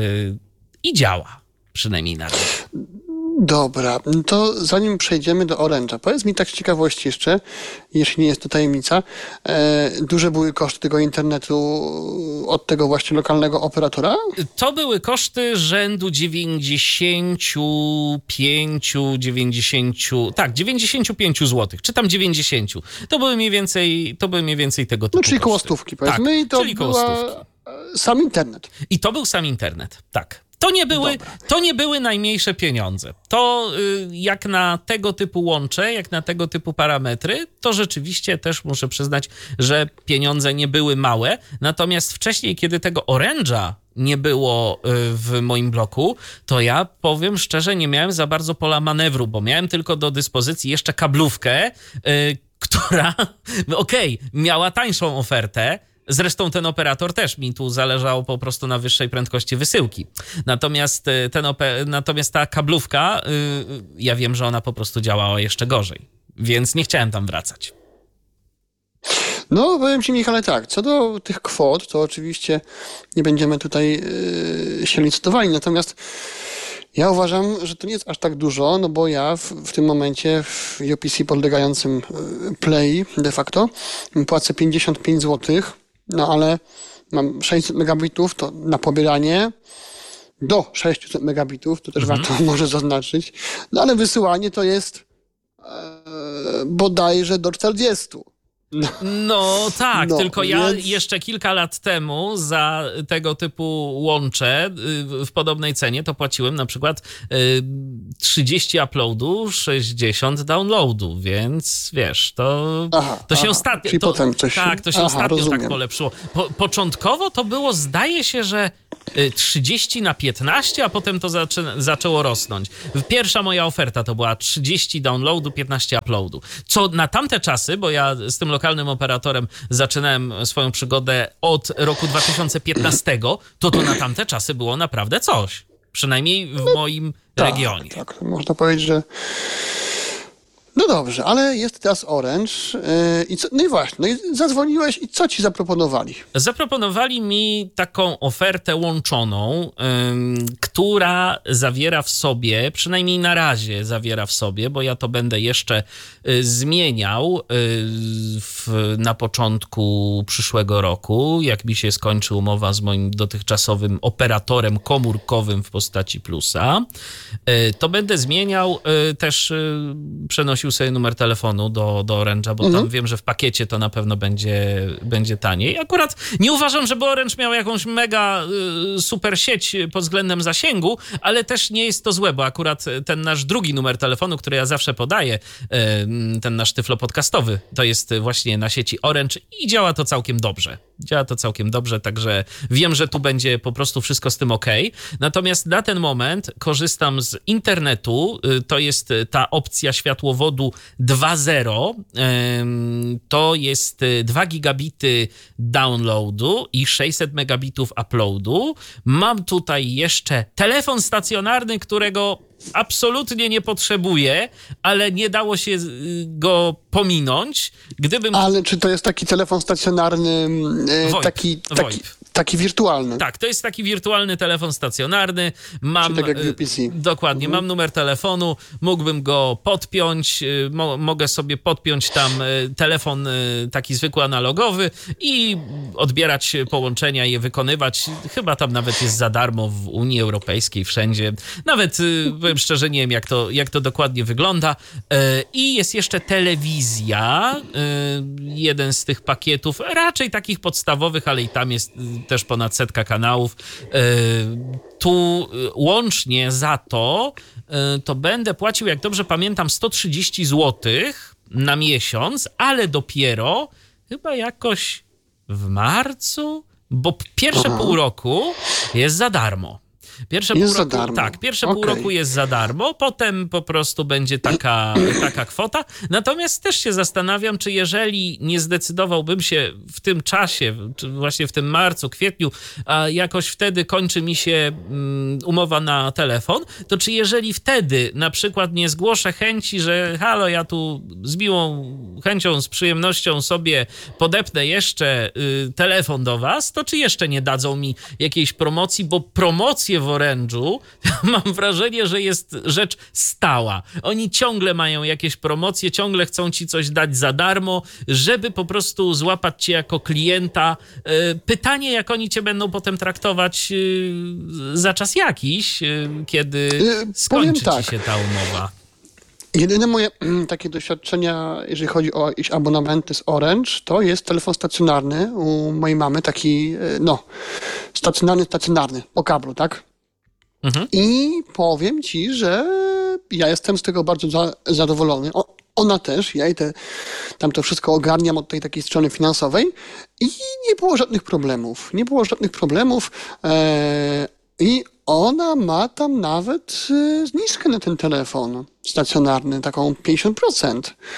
i działa, przynajmniej na razie. Dobra, to zanim przejdziemy do Orange'a, powiedz mi tak z ciekawości jeszcze, jeśli nie jest to tajemnica, e, duże były koszty tego internetu od tego właśnie lokalnego operatora? To były koszty rzędu dziewięćdziesiąt pięć, dziewięćdziesiąt, tak, dziewięćdziesiąt pięć złotych, czy tam dziewięćdziesiąt. To były mniej więcej, to były mniej więcej tego typu No czyli koszty. koło stówki, powiedzmy, tak, i to czyli koło była stówki. sam internet. I to był sam internet, tak. To nie były, to nie były najmniejsze pieniądze. To y, jak na tego typu łącze, jak na tego typu parametry, to rzeczywiście też muszę przyznać, że pieniądze nie były małe. Natomiast wcześniej, kiedy tego Orange'a nie było y, w moim bloku, to ja powiem szczerze, nie miałem za bardzo pola manewru, bo miałem tylko do dyspozycji jeszcze kablówkę, y, która, okej, okay, miała tańszą ofertę, Zresztą ten operator też mi tu zależało po prostu na wyższej prędkości wysyłki. Natomiast, ten ope- natomiast ta kablówka, yy, ja wiem, że ona po prostu działała jeszcze gorzej, więc nie chciałem tam wracać. No, powiem ci, Michale, tak, co do tych kwot, to oczywiście nie będziemy tutaj yy, się licytowali, natomiast ja uważam, że to nie jest aż tak dużo, no bo ja w, w tym momencie w U P C podlegającym Play de facto płacę pięćdziesiąt pięć złotych, no ale mam sześćset megabitów, to na pobieranie do sześćset megabitów, to też mhm. warto może zaznaczyć, no ale wysyłanie to jest e, bodajże do czterdziestu. No, no tak, no, tylko ja więc... jeszcze kilka lat temu za tego typu łącze w podobnej cenie to płaciłem na przykład trzydzieści uploadu, sześćdziesiąt downloadu, więc wiesz, to, aha, to się aha, ostatnio... czyli to, potem coś... Tak, to się aha, ostatnio rozumiem. tak polepszyło. Po, początkowo to było, zdaje się, że trzydzieści na piętnaście, a potem to zaczę, zaczęło rosnąć. Pierwsza moja oferta to była trzydzieści downloadu, piętnaście uploadu. Co na tamte czasy, bo ja z tym lokalnym operatorem zaczynałem swoją przygodę od roku dwa tysiące piętnastego, to to na tamte czasy było naprawdę coś. Przynajmniej w no, moim tak, regionie. Tak, można powiedzieć, że no dobrze, ale jest teraz Orange yy, i co, no i właśnie, no i zadzwoniłeś i co ci zaproponowali? Zaproponowali mi taką ofertę łączoną, ym, która zawiera w sobie, przynajmniej na razie zawiera w sobie, bo ja to będę jeszcze y, zmieniał y, w, na początku przyszłego roku, jak mi się skończy umowa z moim dotychczasowym operatorem komórkowym w postaci Plusa, y, to będę zmieniał y, też, y, przenosił sobie numer telefonu do, do Orange'a, bo mhm. tam wiem, że w pakiecie to na pewno będzie, będzie taniej. Akurat nie uważam, żeby Orange miał jakąś mega y, super sieć pod względem zasięgu, ale też nie jest to złe, bo akurat ten nasz drugi numer telefonu, który ja zawsze podaję, y, ten nasz tyflo podcastowy, to jest właśnie na sieci Orange i działa to całkiem dobrze. Działa to całkiem dobrze, także wiem, że tu będzie po prostu wszystko z tym ok. Natomiast na ten moment korzystam z internetu, y, to jest ta opcja światłowodu dwa zero, to jest dwa gigabity downloadu i sześćset megabitów uploadu. Mam tutaj jeszcze telefon stacjonarny, którego absolutnie nie potrzebuję, ale nie dało się go pominąć. Gdybym... Ale czy to jest taki telefon stacjonarny, VoIP, taki, taki, VoIP. taki wirtualny? Tak, to jest taki wirtualny telefon stacjonarny. Mam, tak jak w U P C. Dokładnie, mhm. mam numer telefonu, mógłbym go podpiąć, mo- mogę sobie podpiąć tam telefon taki zwykły analogowy i odbierać połączenia, je wykonywać. Chyba tam nawet jest za darmo w Unii Europejskiej, wszędzie. Nawet powiem szczerze, nie wiem jak to, jak to dokładnie wygląda. I jest jeszcze telewizja, jeden z tych pakietów, raczej takich podstawowych, ale i tam jest też ponad setka kanałów. Tu łącznie za to, to będę płacił, jak dobrze pamiętam, sto trzydzieści złotych na miesiąc, ale dopiero chyba jakoś w marcu, bo pierwsze Aha. pół roku jest za darmo. Pierwsze jest pół roku, za darmo. Tak, pierwsze okay. pół roku jest za darmo, potem po prostu będzie taka, taka kwota. Natomiast też się zastanawiam, czy jeżeli nie zdecydowałbym się w tym czasie, czy właśnie w tym marcu, kwietniu, a jakoś wtedy kończy mi się um, umowa na telefon, to czy jeżeli wtedy na przykład nie zgłoszę chęci, że halo, ja tu z miłą chęcią, z przyjemnością sobie podepnę jeszcze y, telefon do was, to czy jeszcze nie dadzą mi jakiejś promocji, bo promocje w Orange'u mam wrażenie, że jest rzecz stała. Oni ciągle mają jakieś promocje, ciągle chcą ci coś dać za darmo, żeby po prostu złapać cię jako klienta. Pytanie, jak oni cię będą potem traktować za czas jakiś, kiedy skończy tak. ci się ta umowa. Jedyne moje takie doświadczenia, jeżeli chodzi o jakieś abonamenty z Orange, to jest telefon stacjonarny u mojej mamy, taki, no, stacjonarny, stacjonarny, po kablu, tak? Mhm. I powiem ci, że ja jestem z tego bardzo za, zadowolony. O, ona też, ja jej te, tam to wszystko ogarniam od tej takiej strony finansowej i nie było żadnych problemów. Nie było żadnych problemów e, i ona ma tam nawet e, zniżkę na ten telefon stacjonarny, taką pięćdziesiąt procent.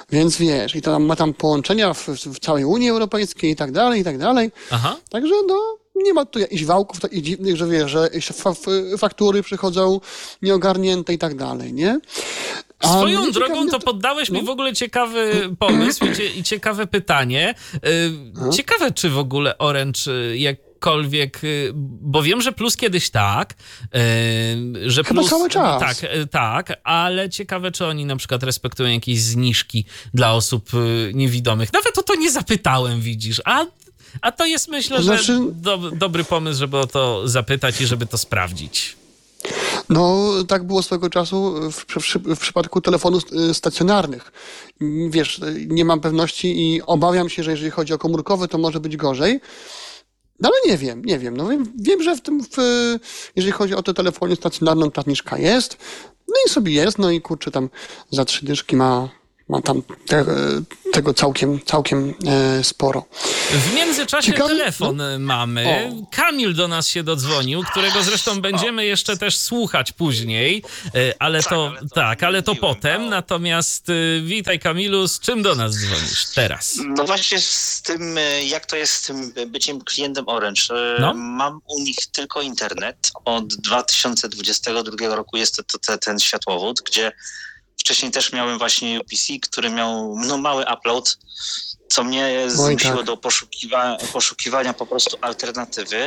Więc wiesz, i to ma tam połączenia w, w całej Unii Europejskiej i tak dalej, i tak dalej. Aha. Także no, nie ma tu jakichś wałków takich dziwnych, że wiesz, że fa- faktury przychodzą nieogarnięte i tak dalej, nie? A Swoją mnie drogą ciekawi, to poddałeś mi w ogóle ciekawy pomysł i, cie, i ciekawe pytanie. Yy, ciekawe, czy w ogóle Orange y, jakkolwiek, y, bo wiem, że Plus kiedyś tak, y, że Chyba Plus... cały czas. Tak, y, tak, ale ciekawe, czy oni na przykład respektują jakieś zniżki dla osób y, niewidomych. Nawet o to nie zapytałem, widzisz, a... A to jest, myślę, To znaczy... że do, dobry pomysł, żeby o to zapytać i żeby to sprawdzić. No, tak było swego czasu w, w, w przypadku telefonów stacjonarnych. Wiesz, nie mam pewności i obawiam się, że jeżeli chodzi o komórkowe, to może być gorzej. No ale nie wiem, nie wiem. No wiem, wiem że w tym, w, jeżeli chodzi o tę telefonię stacjonarną, ta zniżka jest. No i sobie jest, no i kurczę, tam za trzy dyszki ma... Ma tam te, tego całkiem, całkiem e, sporo. W międzyczasie Ciekawe, telefon no. mamy. O. Kamil do nas się dodzwonił, którego zresztą będziemy jeszcze też słuchać później, e, ale to, ale to tak, ale to mówiłem, potem. no. Natomiast e, witaj, Kamilu, z czym do nas dzwonisz teraz? No właśnie z tym, jak to jest z tym byciem klientem Orange. No. Mam u nich tylko internet. Od dwa tysiące dwudziestego drugiego roku jest to, to, ten światłowód, gdzie wcześniej też miałem właśnie U P C, który miał no, mały upload, co mnie zmusiło tak. do poszukiwa- poszukiwania po prostu alternatywy.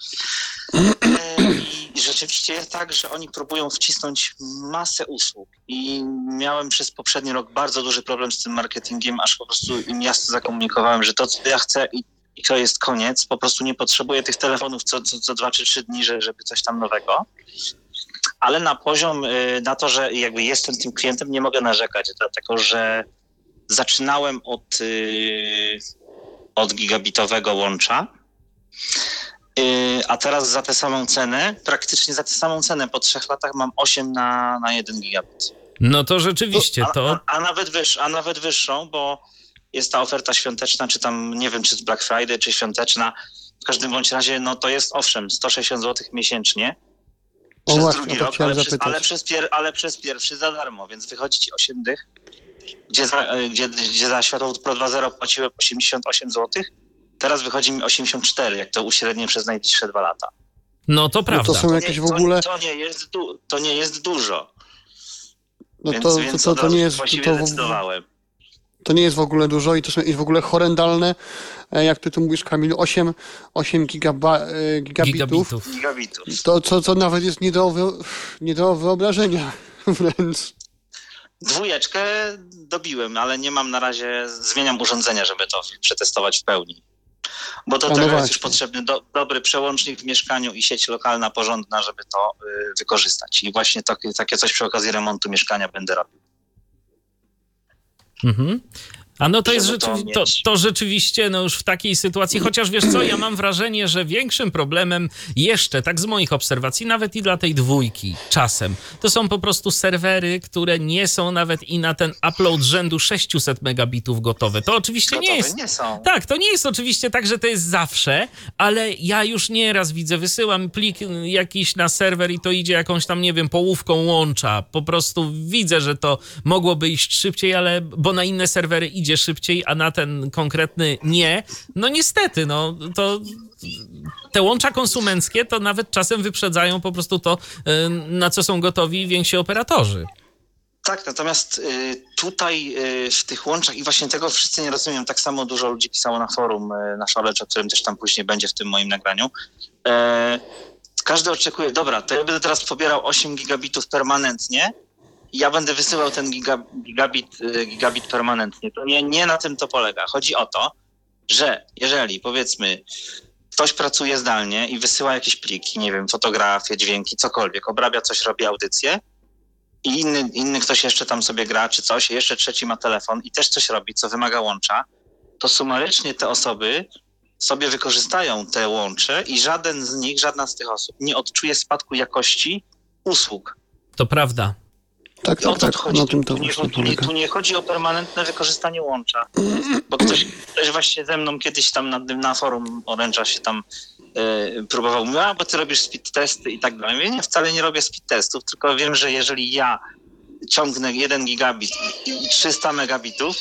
I rzeczywiście jest tak, że oni próbują wcisnąć masę usług i miałem przez poprzedni rok bardzo duży problem z tym marketingiem, aż po prostu im jasno zakomunikowałem, że to, co ja chcę i, i to jest koniec, po prostu nie potrzebuję tych telefonów co, co, co dwa czy trzy dni, że, żeby coś tam nowego. Ale na poziom, na to, że jakby jestem tym klientem, nie mogę narzekać, dlatego że zaczynałem od, od gigabitowego łącza, a teraz za tę samą cenę, praktycznie za tę samą cenę po trzech latach mam osiem na, na jeden gigabit. No to rzeczywiście, a, to... A, a, nawet wyższ, a nawet wyższą, bo jest ta oferta świąteczna, czy tam, nie wiem, czy z Black Friday, czy świąteczna. W każdym bądź razie, no to jest owszem, sto sześćdziesiąt złotych miesięcznie. O Przez właśnie, drugi to rok, chciałem ale przez, zapytać. ale, przez pier, ale przez pierwszy za darmo, więc wychodzi ci osiem dych, gdzie za, gdzie, gdzie za światłowód Pro dwa zero płaciłem osiemdziesiąt osiem złotych, teraz wychodzi mi osiemdziesiąt cztery, jak to uśrednie przez najbliższe dwa lata. No to No prawda. to są To jakieś nie, w ogóle... to, to, nie jest du, to nie jest dużo, No więc, to, więc to, od to, razu nie jest, właściwie to, zdecydowałem. to nie jest w ogóle dużo i to są jest w ogóle horrendalne, e, jak ty tu mówisz, Kamilu, osiem, osiem gigaba, e, gigabitów. Gigabitów. Gigabitów. To co, co nawet jest nie do, wy, nie do wyobrażenia wręcz. Dwójeczkę dobiłem, ale nie mam na razie, zmieniam urządzenia, żeby to przetestować w pełni. Bo do A no tego jest właśnie. już potrzebny do, dobry przełącznik w mieszkaniu i sieć lokalna porządna, żeby to y, wykorzystać. I właśnie to, takie coś przy okazji remontu mieszkania będę robił. Mhm. A no to jest Żeby to rzeczywi- to, mieć. to rzeczywiście no już w takiej sytuacji, chociaż wiesz co, ja mam wrażenie, że większym problemem jeszcze, tak z moich obserwacji, nawet i dla tej dwójki czasem, to są po prostu serwery, które nie są nawet i na ten upload rzędu sześćset megabitów gotowe. To oczywiście Gotowe nie jest... nie są. Tak, to nie jest oczywiście tak, że to jest zawsze, ale ja już nieraz widzę, wysyłam plik jakiś na serwer i to idzie jakąś tam, nie wiem, połówką łącza. Po prostu widzę, że to mogłoby iść szybciej, ale bo na inne serwery idzie szybciej, a na ten konkretny nie. No niestety, no to te łącza konsumenckie to nawet czasem wyprzedzają po prostu to, na co są gotowi więksi operatorzy. Tak, natomiast y, tutaj y, w tych łączach i właśnie tego wszyscy nie rozumieją, tak samo dużo ludzi pisało na forum y, na Szalecz, o którym też tam później będzie w tym moim nagraniu. E, każdy oczekuje, dobra, to ja będę teraz pobierał osiem gigabitów permanentnie i ja będę wysyłał ten giga, gigabit, y, gigabit permanentnie. To nie, nie na tym to polega. Chodzi o to, że jeżeli powiedzmy ktoś pracuje zdalnie i wysyła jakieś pliki, nie wiem, fotografie, dźwięki, cokolwiek, obrabia coś, robi audycję, i inny, inny ktoś jeszcze tam sobie gra czy coś, jeszcze trzeci ma telefon i też coś robi, co wymaga łącza, to sumarycznie te osoby sobie wykorzystają te łącze i żaden z nich, żadna z tych osób nie odczuje spadku jakości usług. To prawda. Tak, I o tak, to tak. chodzi. Na tym Tu to nie, właśnie tu, nie, polega. tu nie chodzi o permanentne wykorzystanie łącza. Bo ktoś, ktoś właśnie ze mną kiedyś tam na, na forum Orange'a się tam yy, próbował mówić, a bo ty robisz speed testy i tak dalej. Ja nie, wcale nie robię speed testów, tylko wiem, że jeżeli ja ciągnę jeden gigabit i trzysta megabitów,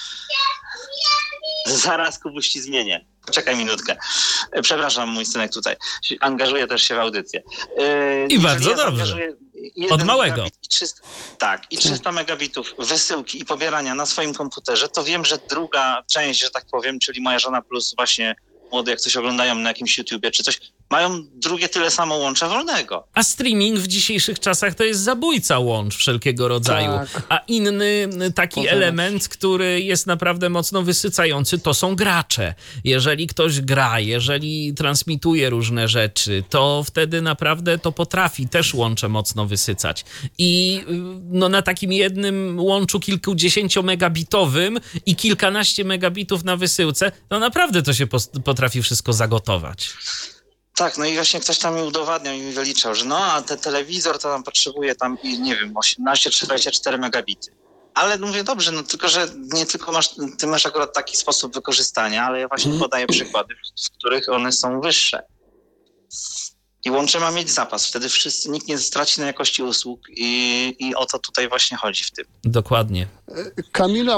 zaraz Kubuś ci zmienię. Poczekaj minutkę. Przepraszam, mój synek tutaj. Angażuje też się w audycję. Yy, I bardzo ja dobrze. Od małego. I trzysta, tak, i trzysta megabitów wysyłki i pobierania na swoim komputerze, to wiem, że druga część, że tak powiem, czyli moja żona plus właśnie młody, jak coś oglądają na jakimś YouTubie czy coś, mają drugie tyle samo łącza wolnego. A streaming w dzisiejszych czasach to jest zabójca łącz wszelkiego rodzaju. Tak. A inny taki Poza element, który jest naprawdę mocno wysycający, to są gracze. Jeżeli ktoś gra, jeżeli transmituje różne rzeczy, to wtedy naprawdę to potrafi też łącze mocno wysycać. I no, na takim jednym łączu kilkudziesięciomegabitowym i kilkanaście megabitów na wysyłce, to naprawdę to się potrafi wszystko zagotować. Tak, no i właśnie ktoś tam mi udowadniał i mi wyliczał, że no a ten telewizor to tam potrzebuje tam, nie wiem, osiemnaście czy dwadzieścia cztery megabity. Ale mówię, dobrze, no tylko, że nie tylko masz, ty masz akurat taki sposób wykorzystania, ale ja właśnie podaję przykłady, w których one są wyższe. I łącze ma mieć zapas, wtedy wszyscy, nikt nie straci na jakości usług i, i o to tutaj właśnie chodzi w tym. Dokładnie. Kamila